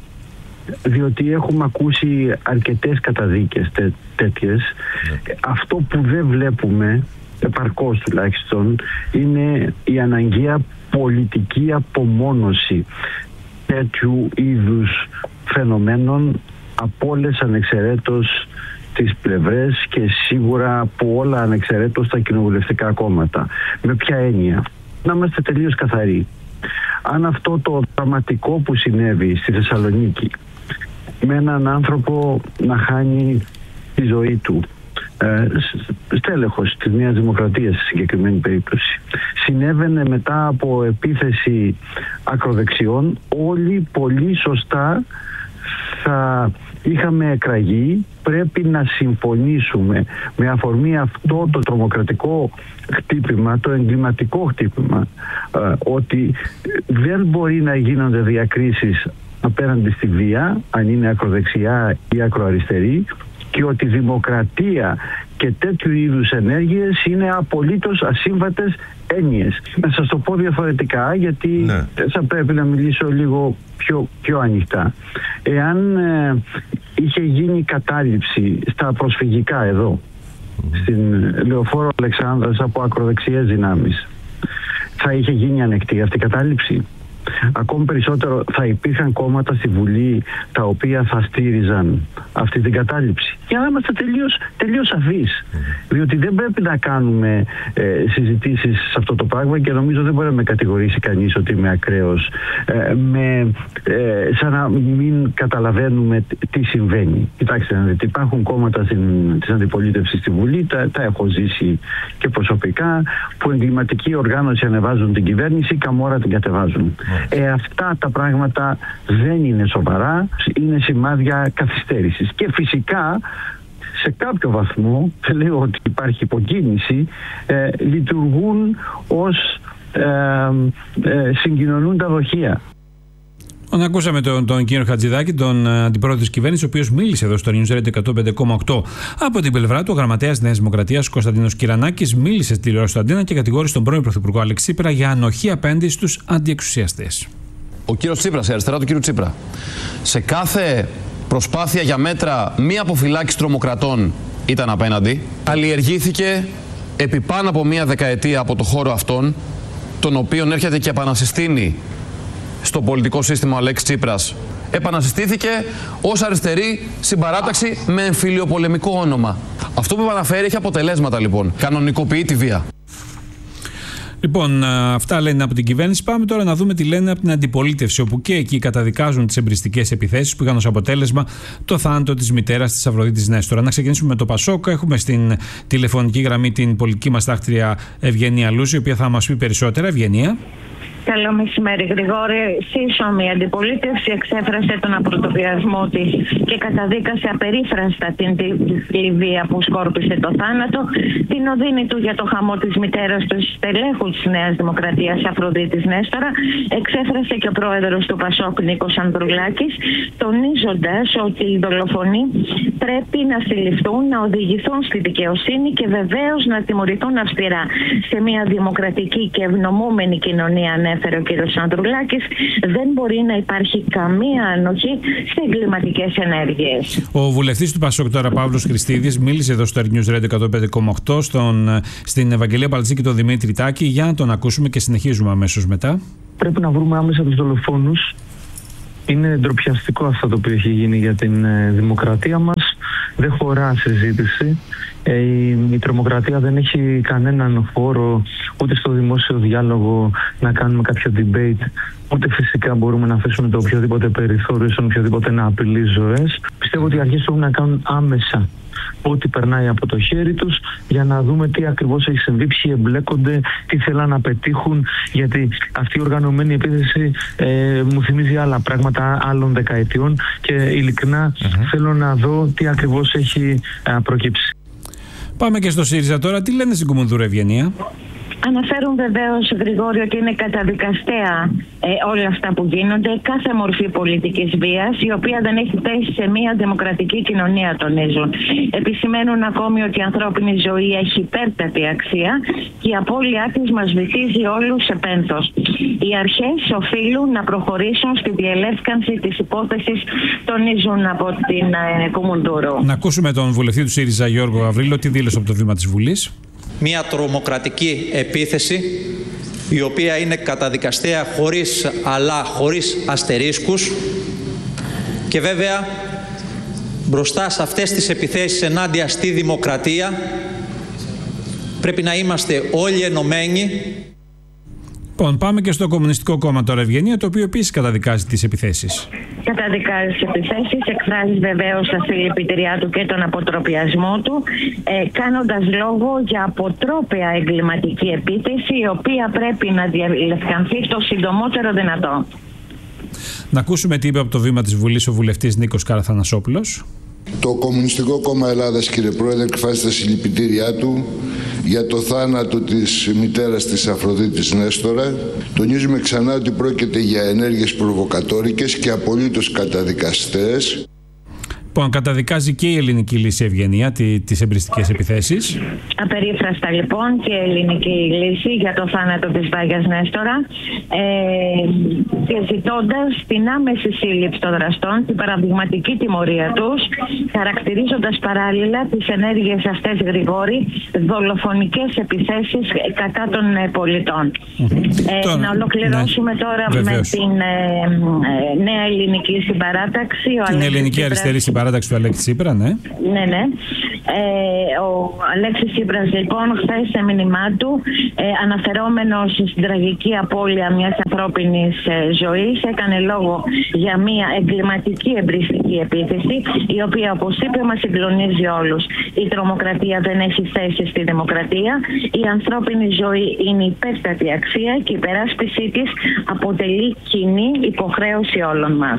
Διότι έχουμε ακούσει αρκετές καταδίκες τέ, τέτοιες. Ναι. Αυτό που δεν βλέπουμε, επαρκώς τουλάχιστον, είναι η αναγκαία πολιτική απομόνωση τέτοιου είδους φαινομένων από όλες ανεξαιρέτως τις πλευρές και σίγουρα από όλα ανεξαιρέτως τα κοινοβουλευτικά κόμματα. Με ποια έννοια? Να είμαστε τελείως καθαροί. Αν αυτό το δραματικό που συνέβη στη Θεσσαλονίκη, με έναν άνθρωπο να χάνει τη ζωή του, ε, στέλεχος της Νέας Δημοκρατίας στη συγκεκριμένη περίπτωση, συνέβαινε μετά από επίθεση ακροδεξιών, όλοι πολύ σωστά θα είχαμε εκραγεί. Πρέπει να συμφωνήσουμε με αφορμή αυτό το τρομοκρατικό χτύπημα, το εγκληματικό χτύπημα, ε, ότι δεν μπορεί να γίνονται διακρίσεις απέναντι στη βία, αν είναι ακροδεξιά ή ακροαριστερή, και ότι η δημοκρατία και τέτοιου είδους ενέργειες είναι απολύτως ασύμβατες έννοιες. Να σας το πω διαφορετικά, γιατί ναι. θα πρέπει να μιλήσω λίγο πιο, πιο ανοιχτά. Εάν ε, είχε γίνει κατάληψη στα προσφυγικά εδώ, mm. στην Λεωφόρο Αλεξάνδρας από ακροδεξιές δυνάμεις, θα είχε γίνει ανεκτή αυτή η κατάληψη? Ακόμη περισσότερο, θα υπήρχαν κόμματα στη Βουλή τα οποία θα στήριζαν αυτή την κατάληψη? Για να είμαστε τελείως, τελείως σαφείς. Διότι δεν πρέπει να κάνουμε ε, συζητήσεις σε αυτό το πράγμα, και νομίζω δεν μπορεί να με κατηγορήσει κανείς ότι είμαι ακραίος, ε, με, ε, σαν να μην καταλαβαίνουμε τι συμβαίνει. Κοιτάξτε, να δείτε, υπάρχουν κόμματα στην, της αντιπολίτευσης στη Βουλή, τα, τα έχω ζήσει και προσωπικά, που εγκληματική οργάνωση ανεβάζουν την κυβέρνηση, καμόρα την κατεβάζουν. Ε, αυτά τα πράγματα δεν είναι σοβαρά, είναι σημάδια καθυστέρησης. Και φυσικά σε κάποιο βαθμό, δεν λέω ότι υπάρχει υποκίνηση, ε, λειτουργούν ως ε, ε, συγκοινωνούν τα δοχεία. Ακούσαμε τον, τον κύριο Χατζηδάκη, τον αντιπρόεδρο της κυβέρνησης, ο οποίος μίλησε εδώ στο News Radio εκατόν πέντε κόμμα οκτώ. Από την πλευρά του, ο γραμματέας της Νέας Δημοκρατίας, Κωνσταντίνος Κυρανάκης, μίλησε στη τηλεόραση του Αντένα και κατηγόρησε τον πρώην Πρωθυπουργό Αλέξη Τσίπρα για ανοχή απέναντι στους αντιεξουσιαστές. Ο κύριος Τσίπρας, η αριστερά του κύριου Τσίπρα, σε κάθε προσπάθεια για μέτρα μη αποφυλάκησης τρομοκρατών ήταν απέναντι, καλλιεργήθηκε επί πάνω από μία δεκαετία από το χώρο αυτόν, τον οποίον έρχεται και επανασυστήνει στο πολιτικό σύστημα ο Αλέξης Τσίπρας. Επανασυστήθηκε ως αριστερή συμπαράταξη με εμφυλιοπολεμικό όνομα. Αυτό που επαναφέρει έχει αποτελέσματα, λοιπόν. Κανονικοποιεί τη βία. Λοιπόν, αυτά λένε από την κυβέρνηση. Πάμε τώρα να δούμε τι λένε από την αντιπολίτευση, όπου και εκεί καταδικάζουν τις εμπριστικές επιθέσεις που είχαν ως αποτέλεσμα το θάνατο της μητέρας της Αφροδίτης Νέστορα. Να ξεκινήσουμε με το Πασόκ. Έχουμε στην τηλεφωνική γραμμή την πολιτική μας τάχτρια Ευγενία Λούση, η οποία θα μας πει περισσότερα. Ευγενία. Καλό μεσημέρι, Γρηγόρη. Σύσσωμη αντιπολίτευση εξέφρασε τον απροτοπιασμό της και καταδίκασε απερίφραστα την Λιβύα που σκόρπισε το θάνατο, την οδύνη του για το χαμό της μητέρας του στελέχου της Νέας Δημοκρατίας Αφροδίτης Νέστορα, εξέφρασε και ο πρόεδρος του Πασόκ Νίκος Ανδρουλάκης, τονίζοντας ότι οι δολοφονοί πρέπει να συλληφθούν, να οδηγηθούν στη δικαιοσύνη και βεβαίως να τιμωρηθούν αυστηρά. Σε μια δημοκρατική και ευνομούμενη κοινωνία, ανέφερε ο κ. Ανδρουλάκης, δεν μπορεί να υπάρχει καμία ανοχή σε εγκληματικές ενέργειες. Ο βουλευτής του Πασόκ τώρα, Παύλος Χριστίδης, μίλησε εδώ στο Air News Radio εκατόν πέντε κόμμα οκτώ στον, στην Ευαγγελία Μπαλτζή και τον Δημήτρη Τάκη. Για να τον ακούσουμε και συνεχίζουμε αμέσως μετά. Πρέπει να βρούμε άμεσα τους δολοφόνους. Είναι ντροπιαστικό αυτό το οποίο έχει γίνει για την ε, δημοκρατία μας. Δεν χωρά συζήτηση. Ε, η, η τρομοκρατία δεν έχει κανέναν χώρο ούτε στο δημόσιο διάλογο να κάνουμε κάποιο debate, ούτε φυσικά μπορούμε να αφήσουμε το οποιοδήποτε περιθώριο στον οποιοδήποτε να απειλεί ζωές. Πιστεύω ότι οι αρχές πρέπει να κάνουν άμεσα ό,τι περνάει από το χέρι τους για να δούμε τι ακριβώς έχει συμβεί, ποιοι εμπλέκονται, τι θέλουν να πετύχουν, γιατί αυτή η οργανωμένη επίθεση ε, μου θυμίζει άλλα πράγματα άλλων δεκαετιών και ειλικρινά mm-hmm. θέλω να δω τι ακριβώς έχει α, προκύψει. Πάμε και στο ΣΥΡΙΖΑ τώρα. Τι λένε στην Κουμουνδούρα, Ευγενία? Αναφέρουν βεβαίως, Γρηγόρη, ότι είναι καταδικαστέα ε, όλα αυτά που γίνονται, κάθε μορφή πολιτικής βίας, η οποία δεν έχει θέση σε μια δημοκρατική κοινωνία, τονίζουν. Επισημαίνουν ακόμη ότι η ανθρώπινη ζωή έχει υπέρτατη αξία και η απώλειά της μας βυθίζει όλους σε πένθος. Οι αρχές οφείλουν να προχωρήσουν στη διελεύκανση της υπόθεσης, τονίζουν από την ε, Κουμουνδούρου. Να ακούσουμε τον βουλευτή του ΣΥΡΙΖΑ, Γιώργο Γαβρίλο, τι δήλωσε από το βήμα της Βουλής. Μια τρομοκρατική επίθεση η οποία είναι καταδικαστέα χωρίς αλλά χωρίς αστερίσκους και βέβαια μπροστά σε αυτές τις επιθέσεις ενάντια στη δημοκρατία πρέπει να είμαστε όλοι ενωμένοι. Λοιπόν, πάμε και στο Κομμουνιστικό Κόμμα τώρα, Ευγενία, το οποίο επίσης καταδικάζει τις επιθέσεις. Καταδικάζει τις επιθέσεις, εκφράζει βεβαίως τα συλληπιτήριά του και τον αποτροπιασμό του, ε, κάνοντας λόγο για αποτρόπαια εγκληματική επίθεση, η οποία πρέπει να διαλευκανθεί το συντομότερο δυνατό. Να ακούσουμε τι είπε από το βήμα της Βουλής ο βουλευτής Νίκος Καραθανασόπουλος. Το Κομμουνιστικό Κόμμα Ελλάδας, κύριε Πρόεδρε, εκφράζει τα συλληπιτήριά του για το θάνατο της μητέρας της Αφροδίτης Νέστορα. Τονίζουμε ξανά ότι πρόκειται για ενέργειες προβοκατόρικες και απολύτως καταδικαστές. Λοιπόν, καταδικάζει και η ελληνική λύση, Ευγενία, τις εμπριστικές επιθέσεις. Απερίφραστα λοιπόν και η ελληνική λύση για το θάνατο της Βάγιας Νέστορα, ε, και ζητώντας την άμεση σύλληψη των δραστών, την παραδειγματική τιμωρία τους, χαρακτηρίζοντας παράλληλα τις ενέργειες αυτές, Γρηγόρη, δολοφονικές επιθέσεις κατά των ε, πολιτών. Mm-hmm. Ε, τώρα, να ολοκληρώσουμε ναι, τώρα βεβαίως. με την ε, ε, νέα ελληνική συμπαράταξη. Την ελληνική αριστερή συμπαράταξη. Παράταξη του Αλέξη Τσίπρα, ναι. Ναι, ναι. Ε, ο Αλέξης Τσίπρας, λοιπόν, χθες σε μήνυμά του, ε, αναφερόμενος στην τραγική απώλεια μιας ανθρώπινης ε, ζωής, έκανε λόγο για μια εγκληματική εμπριστική επίθεση, η οποία, όπως είπε, μας συγκλονίζει όλους. Η τρομοκρατία δεν έχει θέση στη δημοκρατία. Η ανθρώπινη ζωή είναι υπέρτατη αξία και η υπεράσπιση της αποτελεί κοινή υποχρέωση όλων μας.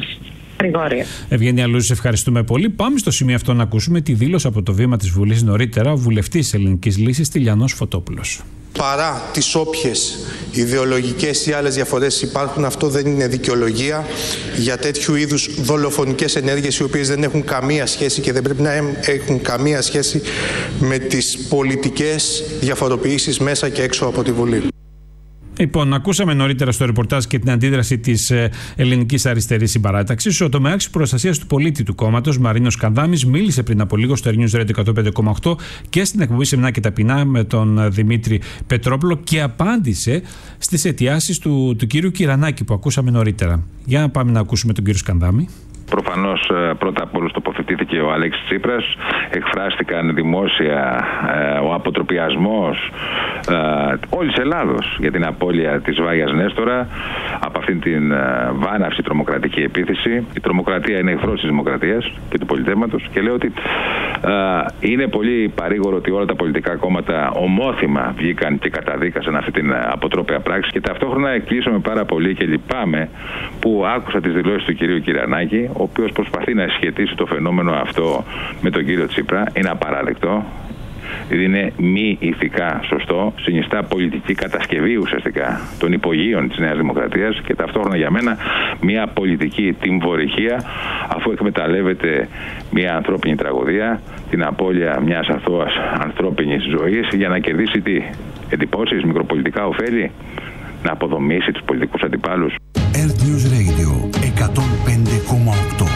Ευγένεια Λούζη, ευχαριστούμε πολύ. Πάμε στο σημείο αυτό να ακούσουμε τη δήλωση από το βήμα της Βουλής νωρίτερα ο βουλευτής της Ελληνικής Λύσης, Τηλιανός Φωτόπουλος. Παρά τις όποιες ιδεολογικές ή άλλες διαφορές υπάρχουν, αυτό δεν είναι δικαιολογία για τέτοιου είδους δολοφονικές ενέργειες, οι οποίες δεν έχουν καμία σχέση και δεν πρέπει να έχουν καμία σχέση με τις πολιτικές διαφοροποιήσεις μέσα και έξω από τη Βουλή. Λοιπόν, ακούσαμε νωρίτερα στο ρεπορτάζ και την αντίδραση της Ελληνικής Αριστερής Συμπαράταξης. Ο τομέας προστασίας του πολίτη του κόμματος, Μαρίνος Κανδάμης, μίλησε πριν από λίγο στο Air News Radio εκατόν πέντε κόμμα οκτώ και στην εκπομπή Σεμνά και Ταπεινά με τον Δημήτρη Πετρόπουλο και απάντησε στις αιτιάσεις του, του κύριου Κυρανάκη που ακούσαμε νωρίτερα. Για να πάμε να ακούσουμε τον κύριο Σκανδάμη. Προφανώς πρώτα απ' όλους τοποθετήθηκε ο Αλέξης Τσίπρας, εκφράστηκαν δημόσια ε, ο αποτροπιασμός ε, όλης της Ελλάδος για την απώλεια της Βάγιας Νέστορα από αυτήν την ε, βάναυση τρομοκρατική επίθεση. Η τρομοκρατία είναι εχθρός της δημοκρατίας και του πολιτεύματος και λέω ότι Είναι πολύ παρήγορο ότι όλα τα πολιτικά κόμματα ομόθυμα βγήκαν και καταδίκασαν αυτή την αποτρόπαια πράξη, και ταυτόχρονα εκκλείσαμε πάρα πολύ και λυπάμαι που άκουσα τις δηλώσεις του κυρίου Κυρανάκη, ο οποίος προσπαθεί να σχετίσει το φαινόμενο αυτό με τον κύριο Τσίπρα. Είναι απαράδεκτο. Είναι μη ηθικά σωστό, συνιστά πολιτική κατασκευή ουσιαστικά των υπογείων της Νέας Δημοκρατίας και ταυτόχρονα για μένα μια πολιτική τιμωρυχία, αφού εκμεταλλεύεται μια ανθρώπινη τραγωδία, την απώλεια μιας αθώας ανθρώπινης ζωής, για να κερδίσει τι, εντυπώσεις, μικροπολιτικά ωφέλη, να αποδομήσει τους πολιτικούς αντιπάλους. Earth News Radio εκατόν πέντε κόμμα οκτώ.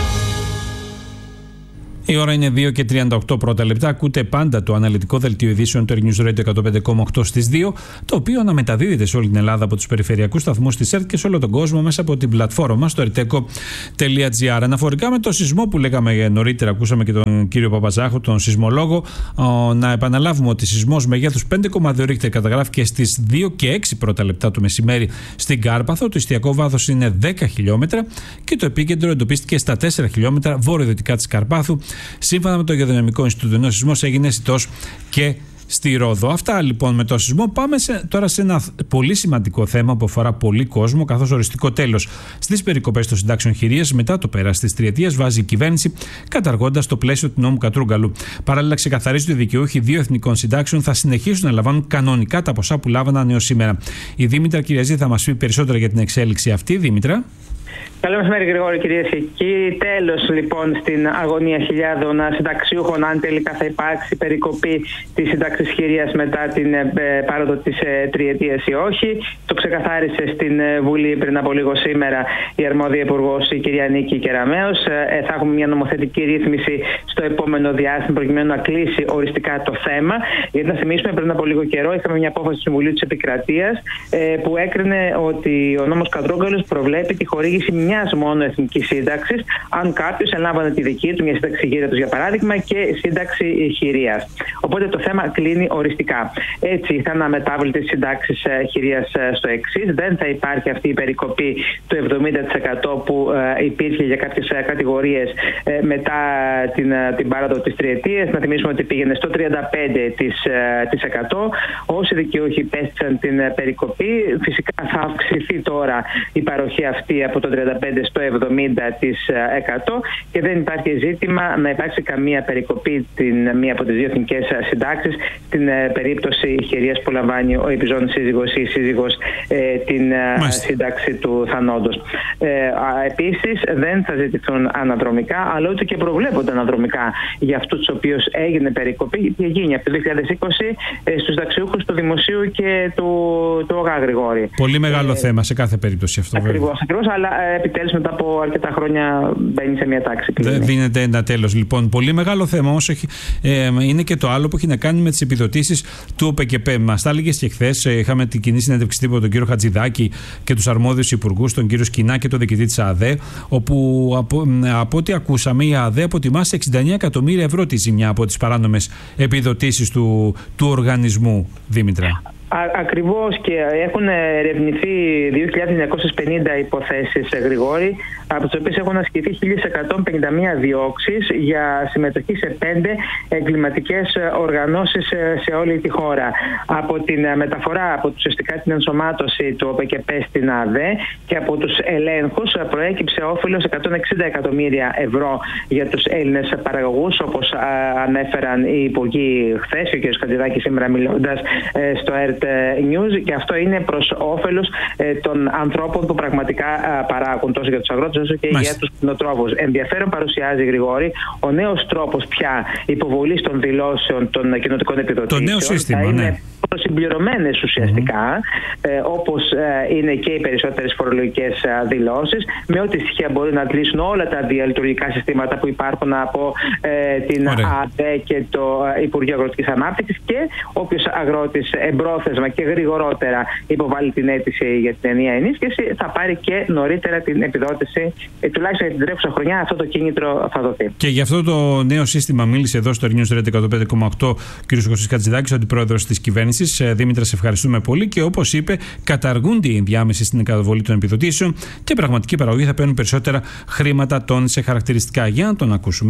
Η ώρα είναι δύο και τριάντα οκτώ πρώτα λεπτά. Ακούτε πάντα το αναλυτικό δελτίο ειδήσεων του Earth News Radio εκατόν πέντε κόμμα οκτώ στις δύο, το οποίο αναμεταδίδεται σε όλη την Ελλάδα από τους περιφερειακούς σταθμούς της ΕΡΤ και σε όλο τον κόσμο μέσα από την πλατφόρμα μας στο ερτέκο τελεία τζι άρ. Αναφορικά με το σεισμό που λέγαμε νωρίτερα, ακούσαμε και τον κύριο Παπαζάχο, τον σεισμολόγο. Να επαναλάβουμε ότι σεισμός μεγέθους πέντε κόμμα δύο ρίχτερ καταγράφηκε στις δύο και έξι πρώτα λεπτά το μεσημέρι στην Κάρπαθο. Το εστιακό βάθος είναι δέκα χιλιόμετρα και το επίκεντρο εντοπίστηκε στα τέσσερα χιλιόμετρα βορειοδυτικά της Καρπάθου. Σύμφωνα με το Γεωδυναμικό Ινστιτούτο, ο σεισμός έγινε αισθητός και στη Ρόδο. Αυτά λοιπόν με το σεισμό. Πάμε σε, τώρα σε ένα πολύ σημαντικό θέμα που αφορά πολύ κόσμο, καθώς οριστικό τέλος στις περικοπές των συντάξεων χειρίας μετά το πέρας της τριετίας βάζει η κυβέρνηση, καταργώντας το πλαίσιο του νόμου Κατρούγκαλου. Παράλληλα, ξεκαθαρίζει ότι οι δικαιούχοι δύο εθνικών συντάξεων θα συνεχίσουν να λαμβάνουν κανονικά τα ποσά που λάβαναν έως σήμερα. Η Δήμητρα Κυριαζή θα μας πει περισσότερα για την εξέλιξη αυτή. Δήμητρα. Καλό μεσημέρι, Γρηγόρη, κυρίες και κύριοι. Τέλος λοιπόν στην αγωνία χιλιάδων συνταξιούχων, αν τελικά θα υπάρξει περικοπή της σύνταξης χειρίας μετά την ε, πάροδο της ε, τριετίας ή όχι. Το ξεκαθάρισε στην ε, Βουλή πριν από λίγο σήμερα η αρμόδια υπουργός, η κυρία Νίκη Κεραμέως. Ε, θα έχουμε μια νομοθετική ρύθμιση στο επόμενο διάστημα προκειμένου να κλείσει οριστικά το θέμα. Γιατί να θυμίσουμε, πριν από λίγο καιρό είχαμε μια απόφαση του Συμβουλίου της Επικρατείας ε, που έκρινε ότι ο νόμος Κατρούγκαλος προβλέπει τη χορήγηση μια μόνο εθνική σύνταξη, αν κάποιο ελάμβανε τη δική του, μια σύνταξη χειρία του για παράδειγμα, και σύνταξη χειρίας. Οπότε το θέμα κλείνει οριστικά. Έτσι θα αναμετάβλητε τι συντάξει χειρίας στο εξής. Δεν θα υπάρχει αυτή η περικοπή του εβδομήντα τοις εκατό που υπήρχε για κάποιες κατηγορίες μετά την, την πάροδο της τριετίας. Να θυμίσουμε ότι πήγαινε στο τριάντα πέντε τοις εκατό. Όσοι δικαιούχοι υπέστησαν την περικοπή, φυσικά θα αυξηθεί τώρα η παροχή αυτή από το τριάντα πέντε στο εβδομήντα τοις εκατό και δεν υπάρχει ζήτημα να υπάρξει καμία περικοπή την μία από τις δύο εθνικές συντάξεις στην περίπτωση χειρίας που λαμβάνει ο επιζών σύζυγος ή η σύζυγος ε, την Μάλιστα. σύνταξη του θανόντος. Ε, επίσης δεν θα ζητηθούν αναδρομικά, αλλά ούτε και προβλέπονται αναδρομικά για αυτούς τους οποίους έγινε περικοπή και γίνει από το δύο χιλιάδες είκοσι ε, στους συνταξιούχους του Δημοσίου και του, του ΟΓΑ, Γρηγόρη. Πολύ μεγάλο ε, θέμα σε κάθε περίπτωση αυτό. Ακριβώς, ακριβώς, αλλά ε, επιτέλους μετά από αρκετά χρόνια μπαίνει σε μια τάξη. Δεν δίνεται ένα τέλος. Λοιπόν, πολύ μεγάλο θέμα όμως έχει, ε, είναι και το άλλο που έχει να κάνει με τις επιδοτήσεις του ΟΠΕΚΕΠΕ. Μας τα έλεγες και χθες, ε, είχαμε την κοινή συνέντευξη τύπου τον κύριο Χατζηδάκη και τους αρμόδιους υπουργούς, τον κύριο Σκινά και τον διοικητή της ΑΔΕ, όπου από, από ό,τι ακούσαμε η ΑΔΕ αποτιμά σε εξήντα εννέα εκατομμύρια ευρώ τη ζημιά από τις παράνομες επιδοτήσεις του, του οργανισμού, Δήμητρα. Ακριβώς, και έχουν ερευνηθεί δύο χιλιάδες εννιακόσιες πενήντα υποθέσεις, Γρηγόρη, από τις οποίες έχουν ασκηθεί χίλια εκατόν πενήντα μία διώξεις για συμμετοχή σε πέντε εγκληματικές οργανώσεις σε όλη τη χώρα. Από την μεταφορά, από ουσιαστικά την ενσωμάτωση του ΟΠΕΚΕΠΕ στην ΑΔΕ και από τους ελέγχους προέκυψε όφελος εκατόν εξήντα εκατομμύρια ευρώ για τους Έλληνες παραγωγούς, όπως ανέφεραν οι υπουργοί χθες, ο κ. Χατζηδάκης σήμερα μιλώντας στο Earth News, και αυτό είναι προς όφελος ε, των ανθρώπων που πραγματικά ε, παράγουν, τόσο για τους αγρότες όσο και Μάλιστα. για τους κτηνοτρόφους. Ενδιαφέρον παρουσιάζει, Γρηγόρη, ο νέος τρόπος πια υποβολής των δηλώσεων των κοινοτικών επιδοτήσεων. Το νέο σύστημα, θα είναι ναι. προσυμπληρωμένες ουσιαστικά, mm-hmm. ε, όπως ε, είναι και οι περισσότερες φορολογικές ε, δηλώσεις, με ό,τι στοιχεία μπορεί να αντλήσουν όλα τα διαλειτουργικά συστήματα που υπάρχουν από ε, την ΑΔΕ και το ε, Υπουργείο Αγροτικής Ανάπτυξης, και όποιος αγρότης εμπρόθεσμα και γρηγορότερα υποβάλει την αίτηση για την ενιαία ενίσχυση θα πάρει και νωρίτερα την επιδότηση, ε, τουλάχιστον για την τρέχουσα χρονιά αυτό το κίνητρο θα δοθεί. Και για αυτό το νέο σύστημα μίλησε εδώ στο News Radio εκατόν πέντε κόμμα οκτώ κ. Κωστής Χατζηδάκης, ο αντιπρόεδρος της κυβέρνησης. Δήμητρα, σε ευχαριστούμε πολύ, και όπως είπε, καταργούνται οι ενδιάμεσοι στην καταβολή των επιδοτήσεων και πραγματική παραγωγή θα παίρνουν περισσότερα χρήματα τόνισε χαρακτηριστικά. Για να τον ακούσουμε.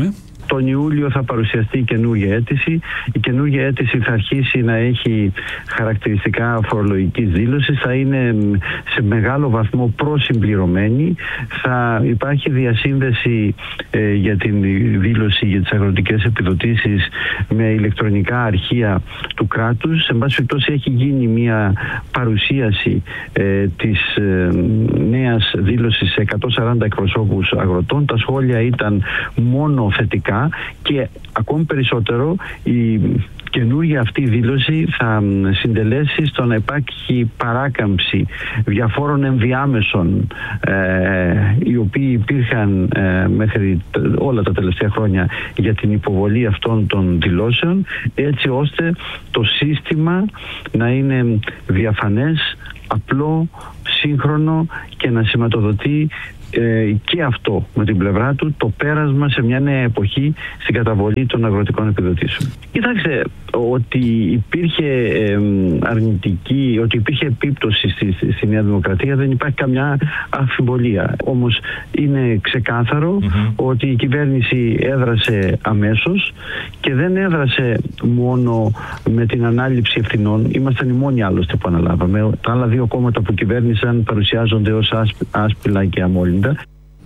τον Ιούλιο θα παρουσιαστεί η καινούργια αίτηση. Η καινούργια αίτηση θα αρχίσει να έχει χαρακτηριστικά φορολογικής δήλωσης, θα είναι σε μεγάλο βαθμό προσυμπληρωμένη, θα υπάρχει διασύνδεση ε, για την δήλωση για τις αγροτικές επιδοτήσεις με ηλεκτρονικά αρχεία του κράτους. Εν πάση περιπτώσει έχει γίνει μια παρουσίαση ε, της ε, νέας δήλωσης σε εκατόν σαράντα εκπροσώπους αγροτών. Τα σχόλια ήταν μόνο θετικά και ακόμη περισσότερο η καινούργια αυτή δήλωση θα συντελέσει στο να υπάρχει παράκαμψη διαφόρων ενδιάμεσων ε, οι οποίοι υπήρχαν ε, μέχρι όλα τα τελευταία χρόνια για την υποβολή αυτών των δηλώσεων, έτσι ώστε το σύστημα να είναι διαφανές, απλό, σύγχρονο και να σηματοδοτεί ε, και αυτό με την πλευρά του το πέρασμα σε μια νέα εποχή στην καταβολή των αγροτικών επιδοτήσεων. Κοιτάξτε, ότι υπήρχε ε, αρνητική, ότι υπήρχε επίπτωση στη, στη Νέα Δημοκρατία δεν υπάρχει καμιά αμφιβολία. Όμως είναι ξεκάθαρο mm-hmm. ότι η κυβέρνηση έδρασε αμέσως και δεν έδρασε μόνο με την ανάληψη ευθυνών. Ήμασταν οι μόνοι άλλωστε που αναλάβαμε. Τα άλλα δύο κόμματα που κυβέρνησαν παρουσιάζονται ως άσπυλα και αμόλυντα.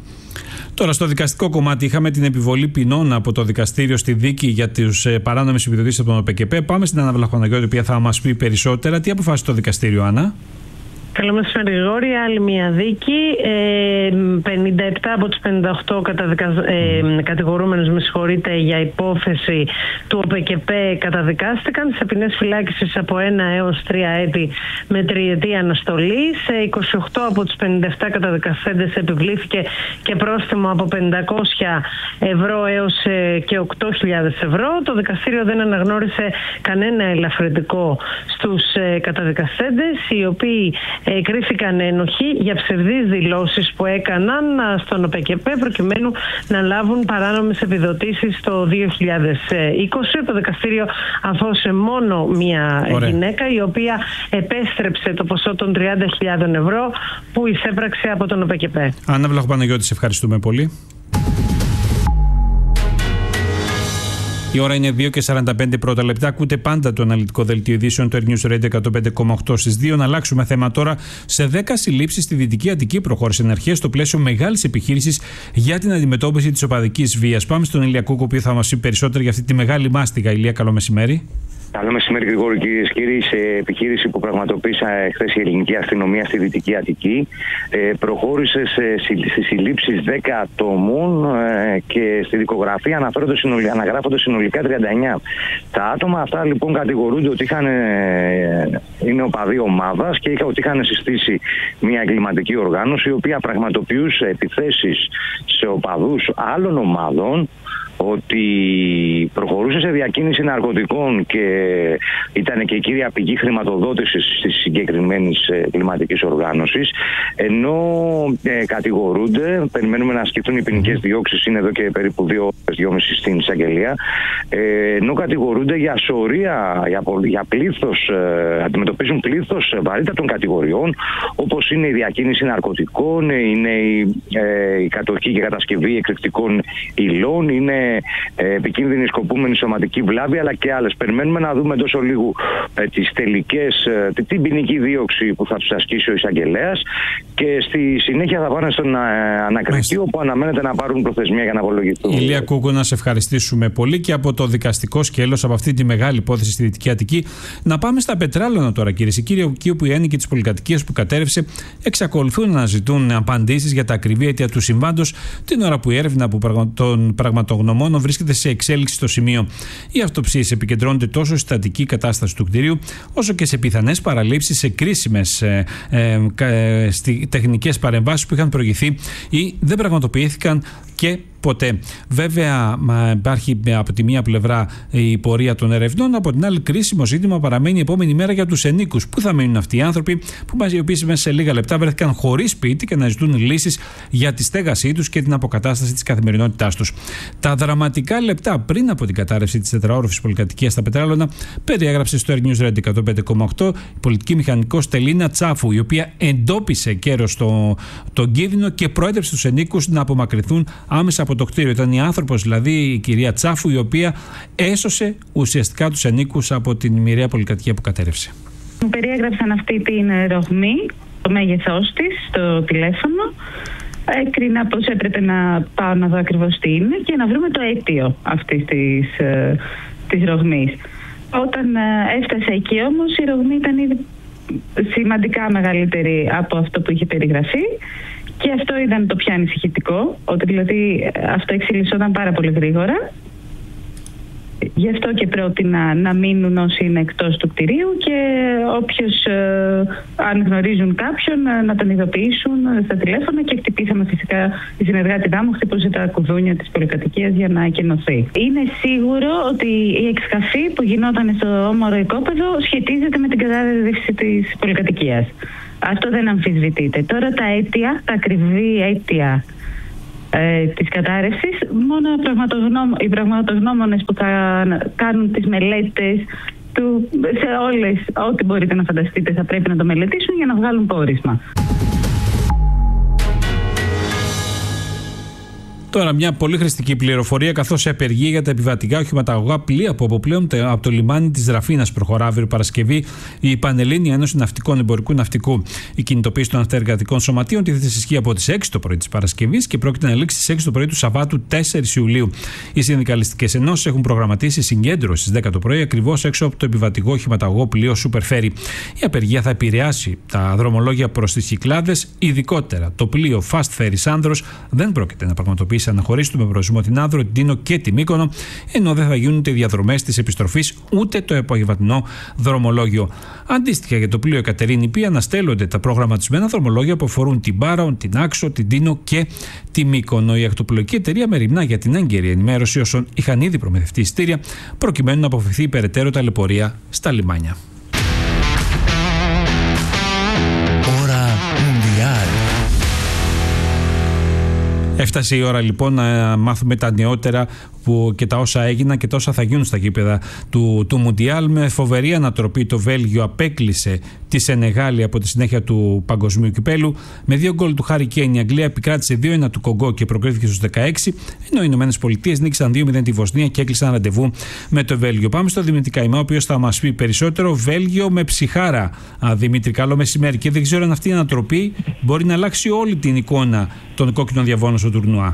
Τώρα, στο δικαστικό κομμάτι, είχαμε την επιβολή ποινών από το δικαστήριο στη δίκη για τις ε, παράνομες επιδοτήσεις από τον ΟΠΕΚΕΠΕ. Πάμε στην Άννα Βλαχοναγιώτη, η οποία θα μας πει περισσότερα. Τι αποφάσισε το δικαστήριο, Άννα? Καλό μεσημέρι, Γρηγόρη. Άλλη μια δίκη. Ε, πενήντα επτά από τους πενήντα οκτώ καταδικασ... ε, κατηγορούμενους, με συγχωρείτε, για υπόθεση του ΟΠΕΚΕΠΕ καταδικάστηκαν σε ποινές φυλάκισης από ένα έως τρία έτη με τριετή αναστολή. Σε είκοσι οκτώ από τους πενήντα επτά καταδικασέντες επιβλήθηκε και πρόστιμο από πεντακόσια ευρώ έως και οκτώ χιλιάδες ευρώ. Το δικαστήριο δεν αναγνώρισε κανένα ελαφρυντικό στους καταδικασέντες, οι οποίοι Ε, κρίθηκαν ένοχοι για ψευδείς δηλώσεις που έκαναν στον ΟΠΕΚΕΠΕ προκειμένου να λάβουν παράνομες επιδοτήσεις το δύο χιλιάδες είκοσι. Το δικαστήριο αφώσε μόνο μία Ωραία. γυναίκα, η οποία επέστρεψε το ποσό των τριάντα χιλιάδες ευρώ που εισέπραξε από τον ΟΠΕΚΕΠΕ. Άννα Βλαχοπαναγιώτη, σε ευχαριστούμε πολύ. Η ώρα είναι δύο και σαράντα πέντε πρώτα λεπτά. Ακούτε πάντα το αναλυτικό δελτίο ειδήσεων του Air News Radio εκατόν πέντε κόμμα οκτώ στις δύο. Να αλλάξουμε θέμα τώρα. Σε δέκα συλλήψεις στη Δυτική Αττική προχώρησαν αρχές στο πλαίσιο μεγάλης επιχείρησης για την αντιμετώπιση της οπαδικής βίας. Πάμε στον Ηλία Κούκο, ο οποίος θα μας πει περισσότερα για αυτή τη μεγάλη μάστιγα. Ηλία, καλό μεσημέρι. Καλό μεσημέρι, Γρηγόρη, κυρίες και κύριοι. Σε επιχείρηση που πραγματοποίησε χθες η ελληνική αστυνομία στη Δυτική Αττική, ε, προχώρησε στις συλλήψεις δέκα ατόμων ε, και στη δικογραφία αναγράφονται συνολικά τριάντα εννέα. Τα άτομα αυτά λοιπόν κατηγορούνται ότι είχαν, ε, είναι οπαδοί ομάδας και ότι είχαν συστήσει μια εγκληματική οργάνωση η οποία πραγματοποιούσε επιθέσεις σε οπαδούς άλλων ομάδων, ότι προχωρούσε σε διακίνηση ναρκωτικών και ήταν και η κύρια πηγή χρηματοδότησης της συγκεκριμένης κλιματικής οργάνωσης, ενώ ε, κατηγορούνται, περιμένουμε να ασκηθούν οι ποινικές διώξεις, είναι εδώ και περίπου δύο ώρες, δυόμιση στην εισαγγελία, ε, ενώ κατηγορούνται για σωρία, για, για πλήθος, ε, αντιμετωπίζουν πλήθος βαρύτατων κατηγοριών, όπως είναι η διακίνηση ναρκωτικών, είναι η, ε, η κατοχή και κατασκευή εκρηκτικών υλών, είναι επικίνδυνη σκοπούμενη σωματική βλάβη, αλλά και άλλες. Περιμένουμε να δούμε τόσο λίγο ε, τις τελικές, ε, την ποινική δίωξη που θα τους ασκήσει ο εισαγγελέας και στη συνέχεια θα πάνε στον ε, ανακριτή, όπου αναμένεται να πάρουν προθεσμία για να απολογηθούν. Ηλία Κούκο, να σε ευχαριστήσουμε πολύ και από το δικαστικό σκέλος, από αυτή τη μεγάλη υπόθεση στη Δυτική Αττική. Να πάμε στα πετράλαινα τώρα, κυρίες και κύριοι, εκεί όπου οι ένοικοι της πολυκατοικίας που κατέρευσε εξακολουθούν να ζητούν απαντήσεις για τα ακριβή αίτια του συμβάντος, την ώρα που η έρευνα των πραγματογνωμών μόνο βρίσκεται σε εξέλιξη στο σημείο. Οι αυτοψίες επικεντρώνονται τόσο στη στατική κατάσταση του κτηρίου, όσο και σε πιθανές παραλήψεις σε κρίσιμες ε, ε, ε, τεχνικές παρεμβάσεις που είχαν προηγηθεί ή δεν πραγματοποιήθηκαν και ποτέ. Βέβαια, υπάρχει από τη μία πλευρά η πορεία των ερευνών, από την άλλη, κρίσιμο ζήτημα παραμένει η επόμενη μέρα για τους ενίκους. Πού θα μείνουν αυτοί οι άνθρωποι, που οι οποίοι μέσα σε λίγα λεπτά βρέθηκαν χωρίς σπίτι και να ζητούν λύσεις για τη στέγασή τους και την αποκατάσταση της καθημερινότητάς τους. Τα δραματικά λεπτά πριν από την κατάρρευση της τετραόροφης πολυκατοικίας στα Πετράλωνα περιέγραψε στο Air News Radio εκατόν πέντε κόμμα οκτώ η πολιτική μηχανικός Τελίνα Τσάφου, η οποία εντόπισε καιρός το, τον κίνδυνο και προέτρεψε τους ενίκους να απομακρυνθούν άμεσα από το κτίριο. Ήταν η άνθρωπος, δηλαδή η κυρία Τσάφου, η οποία έσωσε ουσιαστικά τους ανήκους από την μοιραία πολυκατοικία που κατέρευσε. Μου περιέγραψαν αυτή την ρογμή, το μέγεθός της, στο τηλέφωνο. Έκρινα πως έπρεπε να πάω να δω ακριβώς τι είναι και να βρούμε το αίτιο αυτής της, της ρογμής. Όταν έφτασα εκεί όμως, η ρογμή ήταν ήδη σημαντικά μεγαλύτερη από αυτό που είχε περιγραφεί και αυτό ήταν το πιο ανησυχητικό, ότι δηλαδή αυτό εξελισσόταν πάρα πολύ γρήγορα. Γι' αυτό και πρότεινα να μείνουν όσοι είναι εκτός του κτηρίου και όποιος, ε, αν γνωρίζουν κάποιον, να τον ειδοποιήσουν στα τηλέφωνα, και χτυπήσαμε φυσικά, η συνεργάτητά μου χτυπούσε τα κουδούνια της πολυκατοικίας για να εκενωθεί. Είναι σίγουρο ότι η εξκαφή που γινόταν στο όμορο οικόπεδο σχετίζεται με την κατάρρευση της πολυκατοικίας. Αυτό δεν αμφισβητείται. Τώρα τα αίτια, τα ακριβή αίτια Ε, της κατάρρευσης, μόνο πραγματογνώμο, οι πραγματογνώμονες που θα κάνουν τις μελέτες του, σε όλες, ό,τι μπορείτε να φανταστείτε, θα πρέπει να το μελετήσουν για να βγάλουν πόρισμα. Τώρα, μια πολύ χρηστική πληροφορία, καθώς σε απεργία για τα επιβατικά οχηματαγωγά πλοία που αποπλέουν από το λιμάνι της Ραφίνας προχωρά αύριο Παρασκευή η Πανελλήνια Ένωση Ναυτικών Εμπορικού Ναυτικού. Η κινητοποίηση των αυτεργατικών σωματείων τίθεται σε ισχύ από τις έξι το πρωί της Παρασκευής και πρόκειται να λήξει στις έξι το πρωί του Σαββάτου τέσσερις Ιουλίου. Οι συνδικαλιστικές ενώσεις έχουν προγραμματίσει συγκέντρωση στις δέκα το πρωί ακριβώς έξω από το επιβατικό οχηματαγωγό πλοίο Super Ferry. Η απεργία θα επηρεάσει τα δρομολόγια προς τις Κυκλάδες, ειδικότερα το πλοίο Fast Ferry Σάνδρος δεν πρόκειται να πραγματοποιήσει αναχωρήσει του με προορισμό την Άνδρο, την Τίνο και τη Μύκονο, ενώ δεν θα γίνουν οι διαδρομές της επιστροφής ούτε το απογευματινό δρομολόγιο. Αντίστοιχα, για το πλοίο Εκατερίνη Π αναστέλλονται τα προγραμματισμένα δρομολόγια που αφορούν την Πάραον, την Άξο, την Τίνο και τη Μύκονο. Η ακτοπλοϊκή εταιρεία μεριμνά για την έγκαιρη ενημέρωση όσων είχαν ήδη προμηθευτεί εισιτήρια, προκειμένου να αποφευθεί περαιτέρω ταλαιπωρία στα λιμάνια. Ώρα Μουντιάλ. Έφτασε η ώρα λοιπόν να μάθουμε τα νεότερα που και τα όσα έγιναν και τα όσα θα γίνουν στα γήπεδα του, του Μουντιάλ. Με φοβερή ανατροπή το Βέλγιο απέκλεισε τη Σενεγάλη από τη συνέχεια του παγκοσμίου κυπέλου. Με δύο γκολ του Χάρι Κέιν η Αγγλία επικράτησε δύο ένα του Κογκό και προκρίθηκε στους δεκαέξι, ενώ οι Ηνωμένες Πολιτείες νίκησαν δύο μηδέν τη Βοσνία και έκλεισαν ραντεβού με το Βέλγιο. Πάμε στο Δημήτρη Καημά, ο οποίος θα μας πει περισσότερο. Βέλγιο με ψυχάρα. Α, Δημήτρη, καλό μεσημέρι. Και δεν ξέρω αν αυτή η ανατροπή μπορεί να αλλάξει όλη την εικόνα των κόκκινων διαβώνων στο τουρνουά.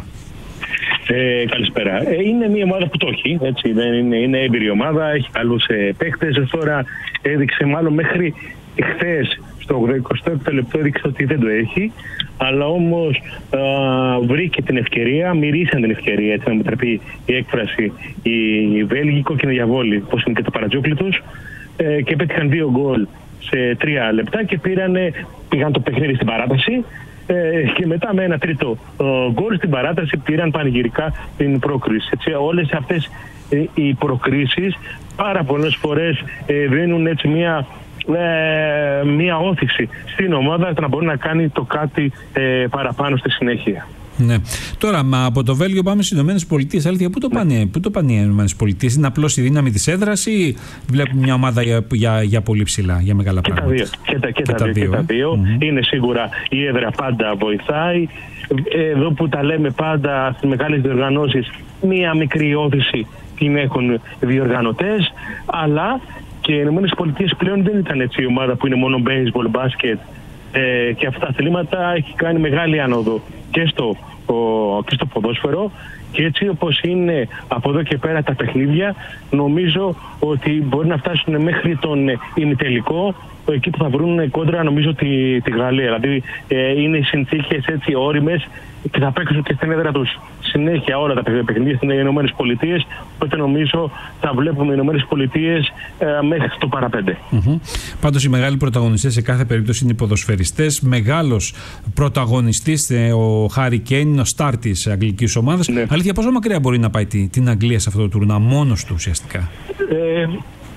Ε, καλησπέρα. Ε, είναι μια ομάδα που το έχει. Έτσι, δεν είναι, είναι έμπειρη ομάδα, έχει καλούς ε, παίκτες. Τώρα έδειξε, μάλλον μέχρι χθες στο εικοστό έκτο λεπτό έδειξε ότι δεν το έχει. Αλλά όμως α, βρήκε την ευκαιρία, μυρίσαν την ευκαιρία, έτσι να μετραπεί η έκφραση, οι Βέλγοι κόκκινο-διαβόλοι, όπως είναι και το Παρατζόκλητος, ε, και πέτυχαν δύο γκολ σε τρία λεπτά και πήρανε, πήγαν το παιχνίδι στην παράταση. Ε, και μετά με ένα τρίτο γκολ στην παράταση πήραν πανηγυρικά την πρόκριση. Έτσι, όλες αυτές ε, οι προκρίσεις πάρα πολλές φορές ε, δίνουν έτσι μια, ε, μια όθηση στην ομάδα να μπορεί να κάνει το κάτι ε, παραπάνω στη συνέχεια. Ναι. Τώρα, μα από το Βέλγιο πάμε στις Ηνωμένες Πολιτείες. Αλήθεια, πού το πάνε, ναι. πού το πάνε οι Ηνωμένες Πολιτείες? Είναι απλώς η δύναμη της έδρας ή βλέπουμε μια ομάδα για, για, για πολύ ψηλά, για μεγάλα και πράγματα? Τα δύο. Και τα, και και τα, τα δύο. Και τα δύο. Mm-hmm. Είναι σίγουρα η έδρα πάντα βοηθάει. Εδώ που τα λέμε πάντα στις μεγάλες διοργανώσεις, μια μικρή όθηση την έχουν διοργανωτές, αλλά και οι Ηνωμένες Πολιτείες πλέον δεν ήταν έτσι η ομάδα που είναι μόνο baseball, μπάσκετ ε, και αυτά τα αθλήματα. Έχει κάνει μεγάλη άνοδο και στο, ο, και στο ποδόσφαιρο, και έτσι όπως είναι από εδώ και πέρα τα παιχνίδια, νομίζω ότι μπορεί να φτάσουν μέχρι τον ημιτελικό, εκεί που θα βρουν κόντρα νομίζω τη, τη Γαλλία. Δηλαδή ε, είναι οι συνθήκες έτσι όριμες και θα παίξουν και στην έδρα τους συνέχεια όλα τα παιχνίδια στις Ηνωμένες Πολιτείες. Οπότε νομίζω θα βλέπουμε οι Ηνωμένες Πολιτείες ε, μέχρι το παραπέντε. Mm-hmm. Πάντως οι μεγάλοι πρωταγωνιστές σε κάθε περίπτωση είναι οι ποδοσφαιριστές. Μεγάλος πρωταγωνιστής ε, ο Χάρι Κέιν, ο στάρ της αγγλικής ομάδας. Ναι. Αλήθεια, πόσο μακριά μπορεί να πάει την, την Αγγλία σε αυτό το τουρνά μόνος του ουσιαστικά? Ε,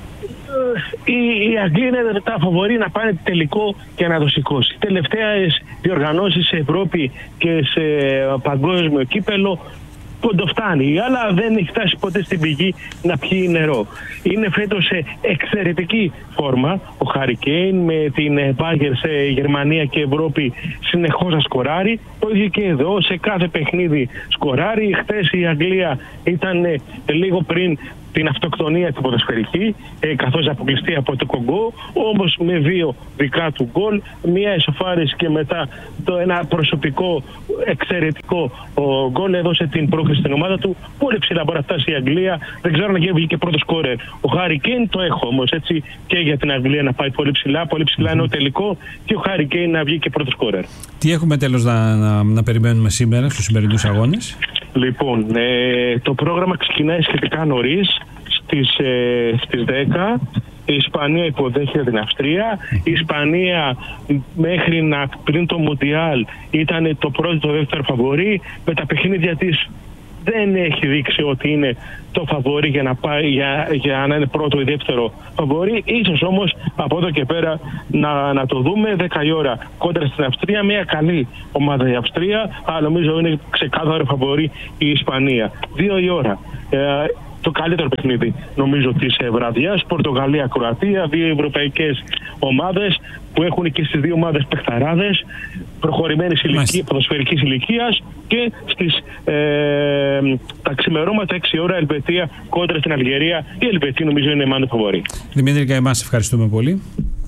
Η, η Αγγλία είναι τα φαβορί να πάνε τελικό και να το σηκώσει. Τελευταίες διοργανώσεις σε Ευρώπη και σε παγκόσμιο κύπελο κοντοφτάνει, αλλά δεν έχει φτάσει ποτέ στην πηγή να πιει νερό. Είναι φέτος σε εξαιρετική φόρμα ο Χάρι Κέιν, με την Bayern σε Γερμανία και Ευρώπη συνεχώς να σκοράρει. Το ίδιο και εδώ, σε κάθε παιχνίδι σκοράρει. Χθες η Αγγλία ήταν λίγο πριν την αυτοκτονία την ποδοσφαιρική, ε, καθώς αποκλειστεί από το Κογκό, όμως με δύο δικά του γκολ, μία ισοφάριση και μετά το ένα προσωπικό εξαιρετικό ο, γκολ έδωσε την πρόκριση στην ομάδα του. Πολύ ψηλά μπορεί να φτάσει η Αγγλία, δεν ξέρω αν βγήκε πρώτο σκόρερ. Ο Χάρι Κέιν το έχω όμως έτσι και για την Αγγλία να πάει πολύ ψηλά, πολύ ψηλά είναι ο τελικό και ο Χάρι Κέιν να βγει και πρώτο σκόρερ. Τι έχουμε τέλος να, να, να περιμένουμε σήμερα στους σημερινούς αγώνες? Λοιπόν, ε, το πρόγραμμα ξεκινάει σχετικά νωρίς, στις, ε, στις δέκα. Η Ισπανία υποδέχεται την Αυστρία. Η Ισπανία μέχρι να πριν το Μουντιάλ ήταν το πρώτο, το δεύτερο φαβορί. Με τα παιχνίδια της δεν έχει δείξει ότι είναι το φαβορί για να, πάει, για, για να είναι πρώτο ή δεύτερο φαβορί. Ίσως όμως από εδώ και πέρα να, να το δούμε. δέκα η ώρα κόντρα στην Αυστρία. Μια καλή ομάδα η Αυστρία, αλλά νομίζω είναι ξεκάθαρο φαβορί η Ισπανία. δύο η ώρα. Ε, το καλύτερο παιχνίδι νομίζω της βραδιάς. Πορτογαλία-Κροατία, δύο ευρωπαϊκές ομάδες που έχουν και στις δύο ομάδες παιχταράδες προχωρημένης ηλικίας, ποδοσφαιρικής ηλικίας, και στις ε, τα ξημερώματα έξι η ώρα Ελβετία κόντρα στην Αλγερία. Η Ελβετία νομίζω είναι μάλλον φαβορί. Δημήτρη Καϊμά, ευχαριστούμε πολύ.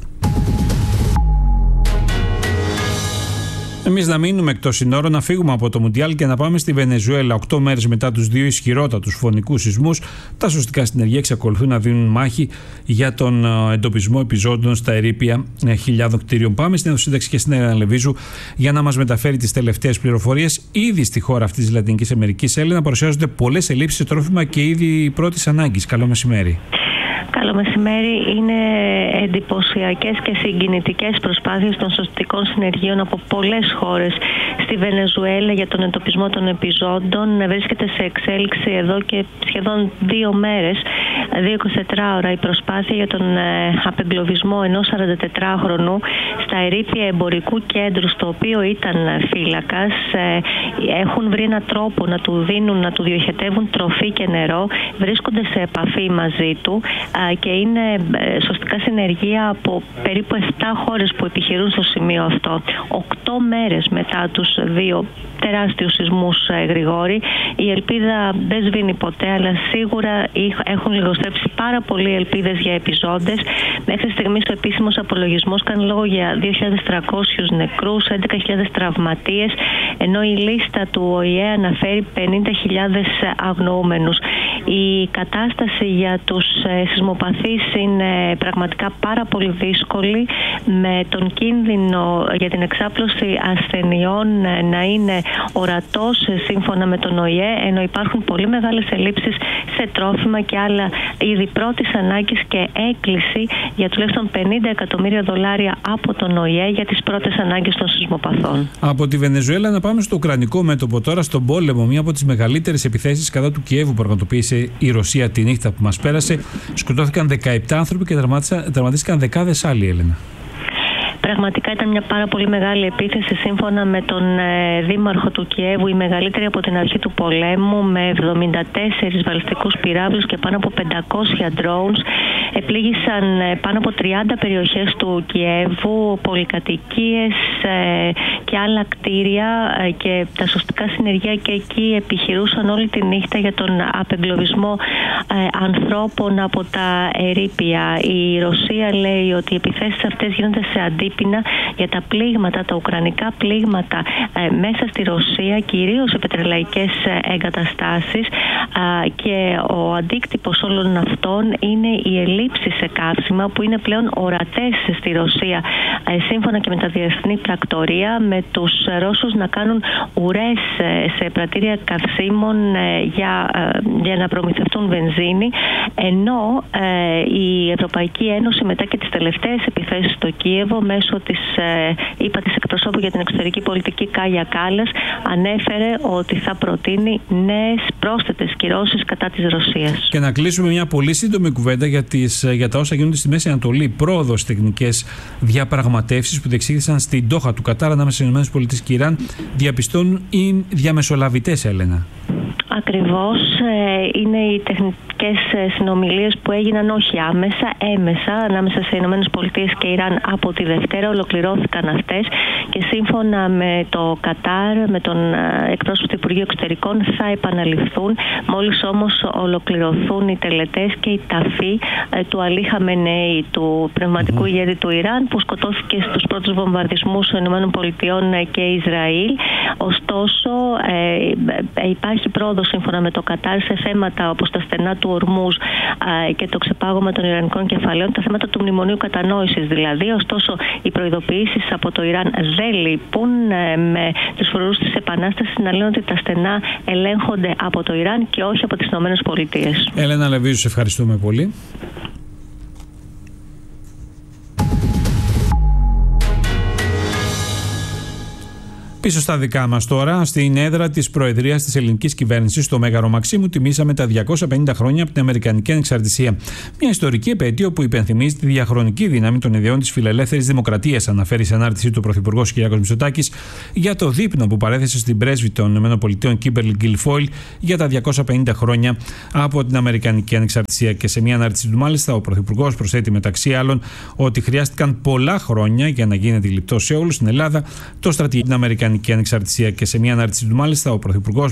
Εμείς να μείνουμε εκτός συνόρων, να φύγουμε από το Μουντιάλ και να πάμε στη Βενεζουέλα. Οκτώ μέρες μετά τους δύο ισχυρότατους φωνικούς σεισμούς, τα σωστικά συνεργεία εξακολουθούν να δίνουν μάχη για τον εντοπισμό επιζώντων στα ερείπια χιλιάδων κτίριων. Πάμε στην Εθνοσύνταξη και στην Έλενα Λεβίζου για να μας μεταφέρει τις τελευταίες πληροφορίες. Ήδη στη χώρα αυτή της Λατινικής Αμερικής, Έλενα, παρουσιάζονται πολλές ελλείψεις σε τρόφιμα και είδη πρώτης ανάγκης. Καλό μεσημέρι. Καλό μεσημέρι. Είναι εντυπωσιακές και συγκινητικές προσπάθειες των σωστικών συνεργείων από πολλές χώρες στη Βενεζουέλα για τον εντοπισμό των επιζώντων. Βρίσκεται σε εξέλιξη εδώ και σχεδόν δύο μέρες, δύο εικοσιτετράωρα, η προσπάθεια για τον απεγκλωβισμό ενός σαραντατετράχρονου στα ερείπια εμπορικού κέντρου, στο οποίο ήταν φύλακας. Έχουν βρει έναν τρόπο να του δίνουν, να του διοχετεύουν τροφή και νερό. Βρίσκονται σε επαφή μαζί του και είναι σωστικά συνεργεία από περίπου επτά χώρες που επιχειρούν στο σημείο αυτό. Οκτώ μέρες μετά τους δύο τεράστιους σεισμούς, Γρηγόρη, η ελπίδα δεν σβήνει ποτέ, αλλά σίγουρα έχουν λιγοστέψει πάρα πολλοί ελπίδες για επιζώντες. Μέχρι στιγμής ο επίσημος απολογισμός κάνει λόγο για δύο χιλιάδες τριακόσιους νεκρούς, έντεκα χιλιάδες τραυματίες, ενώ η λίστα του Ο Η Ε αναφέρει πενήντα χιλιάδες αγνοούμενους. Η κατάσταση για τους σεισμοπαθείς είναι πραγματικά πάρα πολύ δύσκολη, με τον κίνδυνο για την εξάπλωση ασθενειών να είναι ορατός σύμφωνα με τον Ο Η Ε, ενώ υπάρχουν πολύ μεγάλες ελλείψεις σε τρόφιμα και άλλα είδη πρώτης ανάγκης και έκκληση για τουλάχιστον πενήντα εκατομμύρια δολάρια από τον Ο Η Ε για τις πρώτες ανάγκες των σεισμοπαθών. Από τη Βενεζουέλα να πάμε στο ουκρανικό μέτωπο τώρα, στον πόλεμο. Μία από τις μεγαλύτερες επιθέσεις κατά του Κιέβου πραγματοποίησε η Ρωσία τη νύχτα που μας πέρασε. Σκοτώθηκαν δεκαεπτά άνθρωποι και τραυματίστηκαν δεκάδες άλλοι, Έλενα. Πραγματικά ήταν μια πάρα πολύ μεγάλη επίθεση, σύμφωνα με τον ε, δήμαρχο του Κιέβου, η μεγαλύτερη από την αρχή του πολέμου, με εβδομήντα τέσσερις βαλιστικούς πυράβλους και πάνω από πεντακόσια drones. Επλήγησαν ε, πάνω από τριάντα περιοχές του Κιέβου, πολυκατοικίες ε, και άλλα κτίρια, ε, και τα σωστικά συνεργεία και εκεί επιχειρούσαν όλη τη νύχτα για τον απεγκλωβισμό ε, ανθρώπων από τα ερείπια. Η Ρωσία λέει ότι οι επιθέσεις αυτές γίνονται σε αντίπεινα για τα πλήγματα, τα ουκρανικά πλήγματα ε, μέσα στη Ρωσία, κυρίως σε πετρελαϊκές εγκαταστάσεις, ε, και ο αντίκτυπος όλων αυτών είναι οι ελλείψεις σε καύσιμα που είναι πλέον ορατές στη Ρωσία, ε, σύμφωνα και με τα διεθνή πρακτορία, με τους Ρώσους να κάνουν ουρές ε, σε πρατήρια καυσίμων ε, για, ε, για να προμηθευτούν βενζίνη, ενώ ε, η Ευρωπαϊκή Ένωση, μετά και τις τελευταίες επιθέσεις στο Κίεβο, μέσω της ε, είπα της εκπροσώπου για την εξωτερική πολιτική Κάγια Κάλλας, ανέφερε ότι θα προτείνει νέες πρόσθετες κυρώσεις κατά της Ρωσίας. Και να κλείσουμε μια πολύ σύντομη κουβέντα για, τις, για τα όσα γίνονται στη Μέση Ανατολή. Πρόοδος τεχνικές διαπραγματεύσεις που διεξήγησαν στην Ντόχα του Κατάρ ανάμεσα στις ΗΠΑ και Ιράν διαπιστώνουν οι διαμεσολαβητές, Έλενα. Ακριβώς. Είναι οι τεχνικές συνομιλίες που έγιναν όχι άμεσα, έμεσα ανάμεσα σε Ηνωμένες Πολιτείες και Ιράν από τη Δευτέρα. Ολοκληρώθηκαν αυτές και σύμφωνα με το Κατάρ, με τον εκπρόσωπο του Υπουργείου Εξωτερικών, θα επαναληφθούν μόλις όμως ολοκληρωθούν οι τελετές και η ταφή του Αλή Χαμενεή, του πνευματικού mm-hmm. ηγέτη του Ιράν, που σκοτώθηκε στους πρώτους βομβαρδισμούς των Ηνωμένων Πολιτειών και Ισραήλ. Ωστόσο, ε, υπάρχει πρόοδος σύμφωνα με το Κατάρ σε θέματα όπως τα στενά του Ορμούζ ε, και το ξεπάγωμα των ιρανικών κεφαλαίων, τα θέματα του μνημονίου κατανόησης δηλαδή. Ωστόσο, οι προειδοποιήσεις από το Ιράν δεν λείπουν, ε, με τους φρουρούς της Επανάστασης να λένε ότι τα στενά ελέγχονται από το Ιράν και όχι από τις Ηνωμένες Πολιτείες. Έλενα Λεβίζου, σε ευχαριστούμε πολύ. Πίσω στα δικά μας τώρα, στην έδρα της Προεδρίας της ελληνικής κυβέρνησης, στο Μέγαρο Μαξίμου, τιμήσαμε τα διακόσια πενήντα χρόνια από την Αμερικανική Ανεξαρτησία. Μια ιστορική επέτειο που υπενθυμίζει τη διαχρονική δύναμη των ιδεών της φιλελεύθερης δημοκρατίας, αναφέρει σε ανάρτησή του ο Πρωθυπουργός Κυριάκος Μητσοτάκης για το δείπνο που παρέθεσε στην πρέσβη των ΗΠΑ Κίμπερλι Γκιλφόιλ για τα διακόσια πενήντα χρόνια από την Αμερικανική Ανεξαρτησία. Και σε μια ανάρτηση του, μάλιστα, ο Πρωθυπουργός προσθέτει μεταξύ άλλων ότι χρειάστηκαν πολλά χρόνια για να γίνει αντιληπτό σε όλους στην Ελλάδα το στρατηγικό την Αμερικανική Ανεξαρτησία. Και σε μια ανάρτηση του, μάλιστα, ο Πρωθυπουργός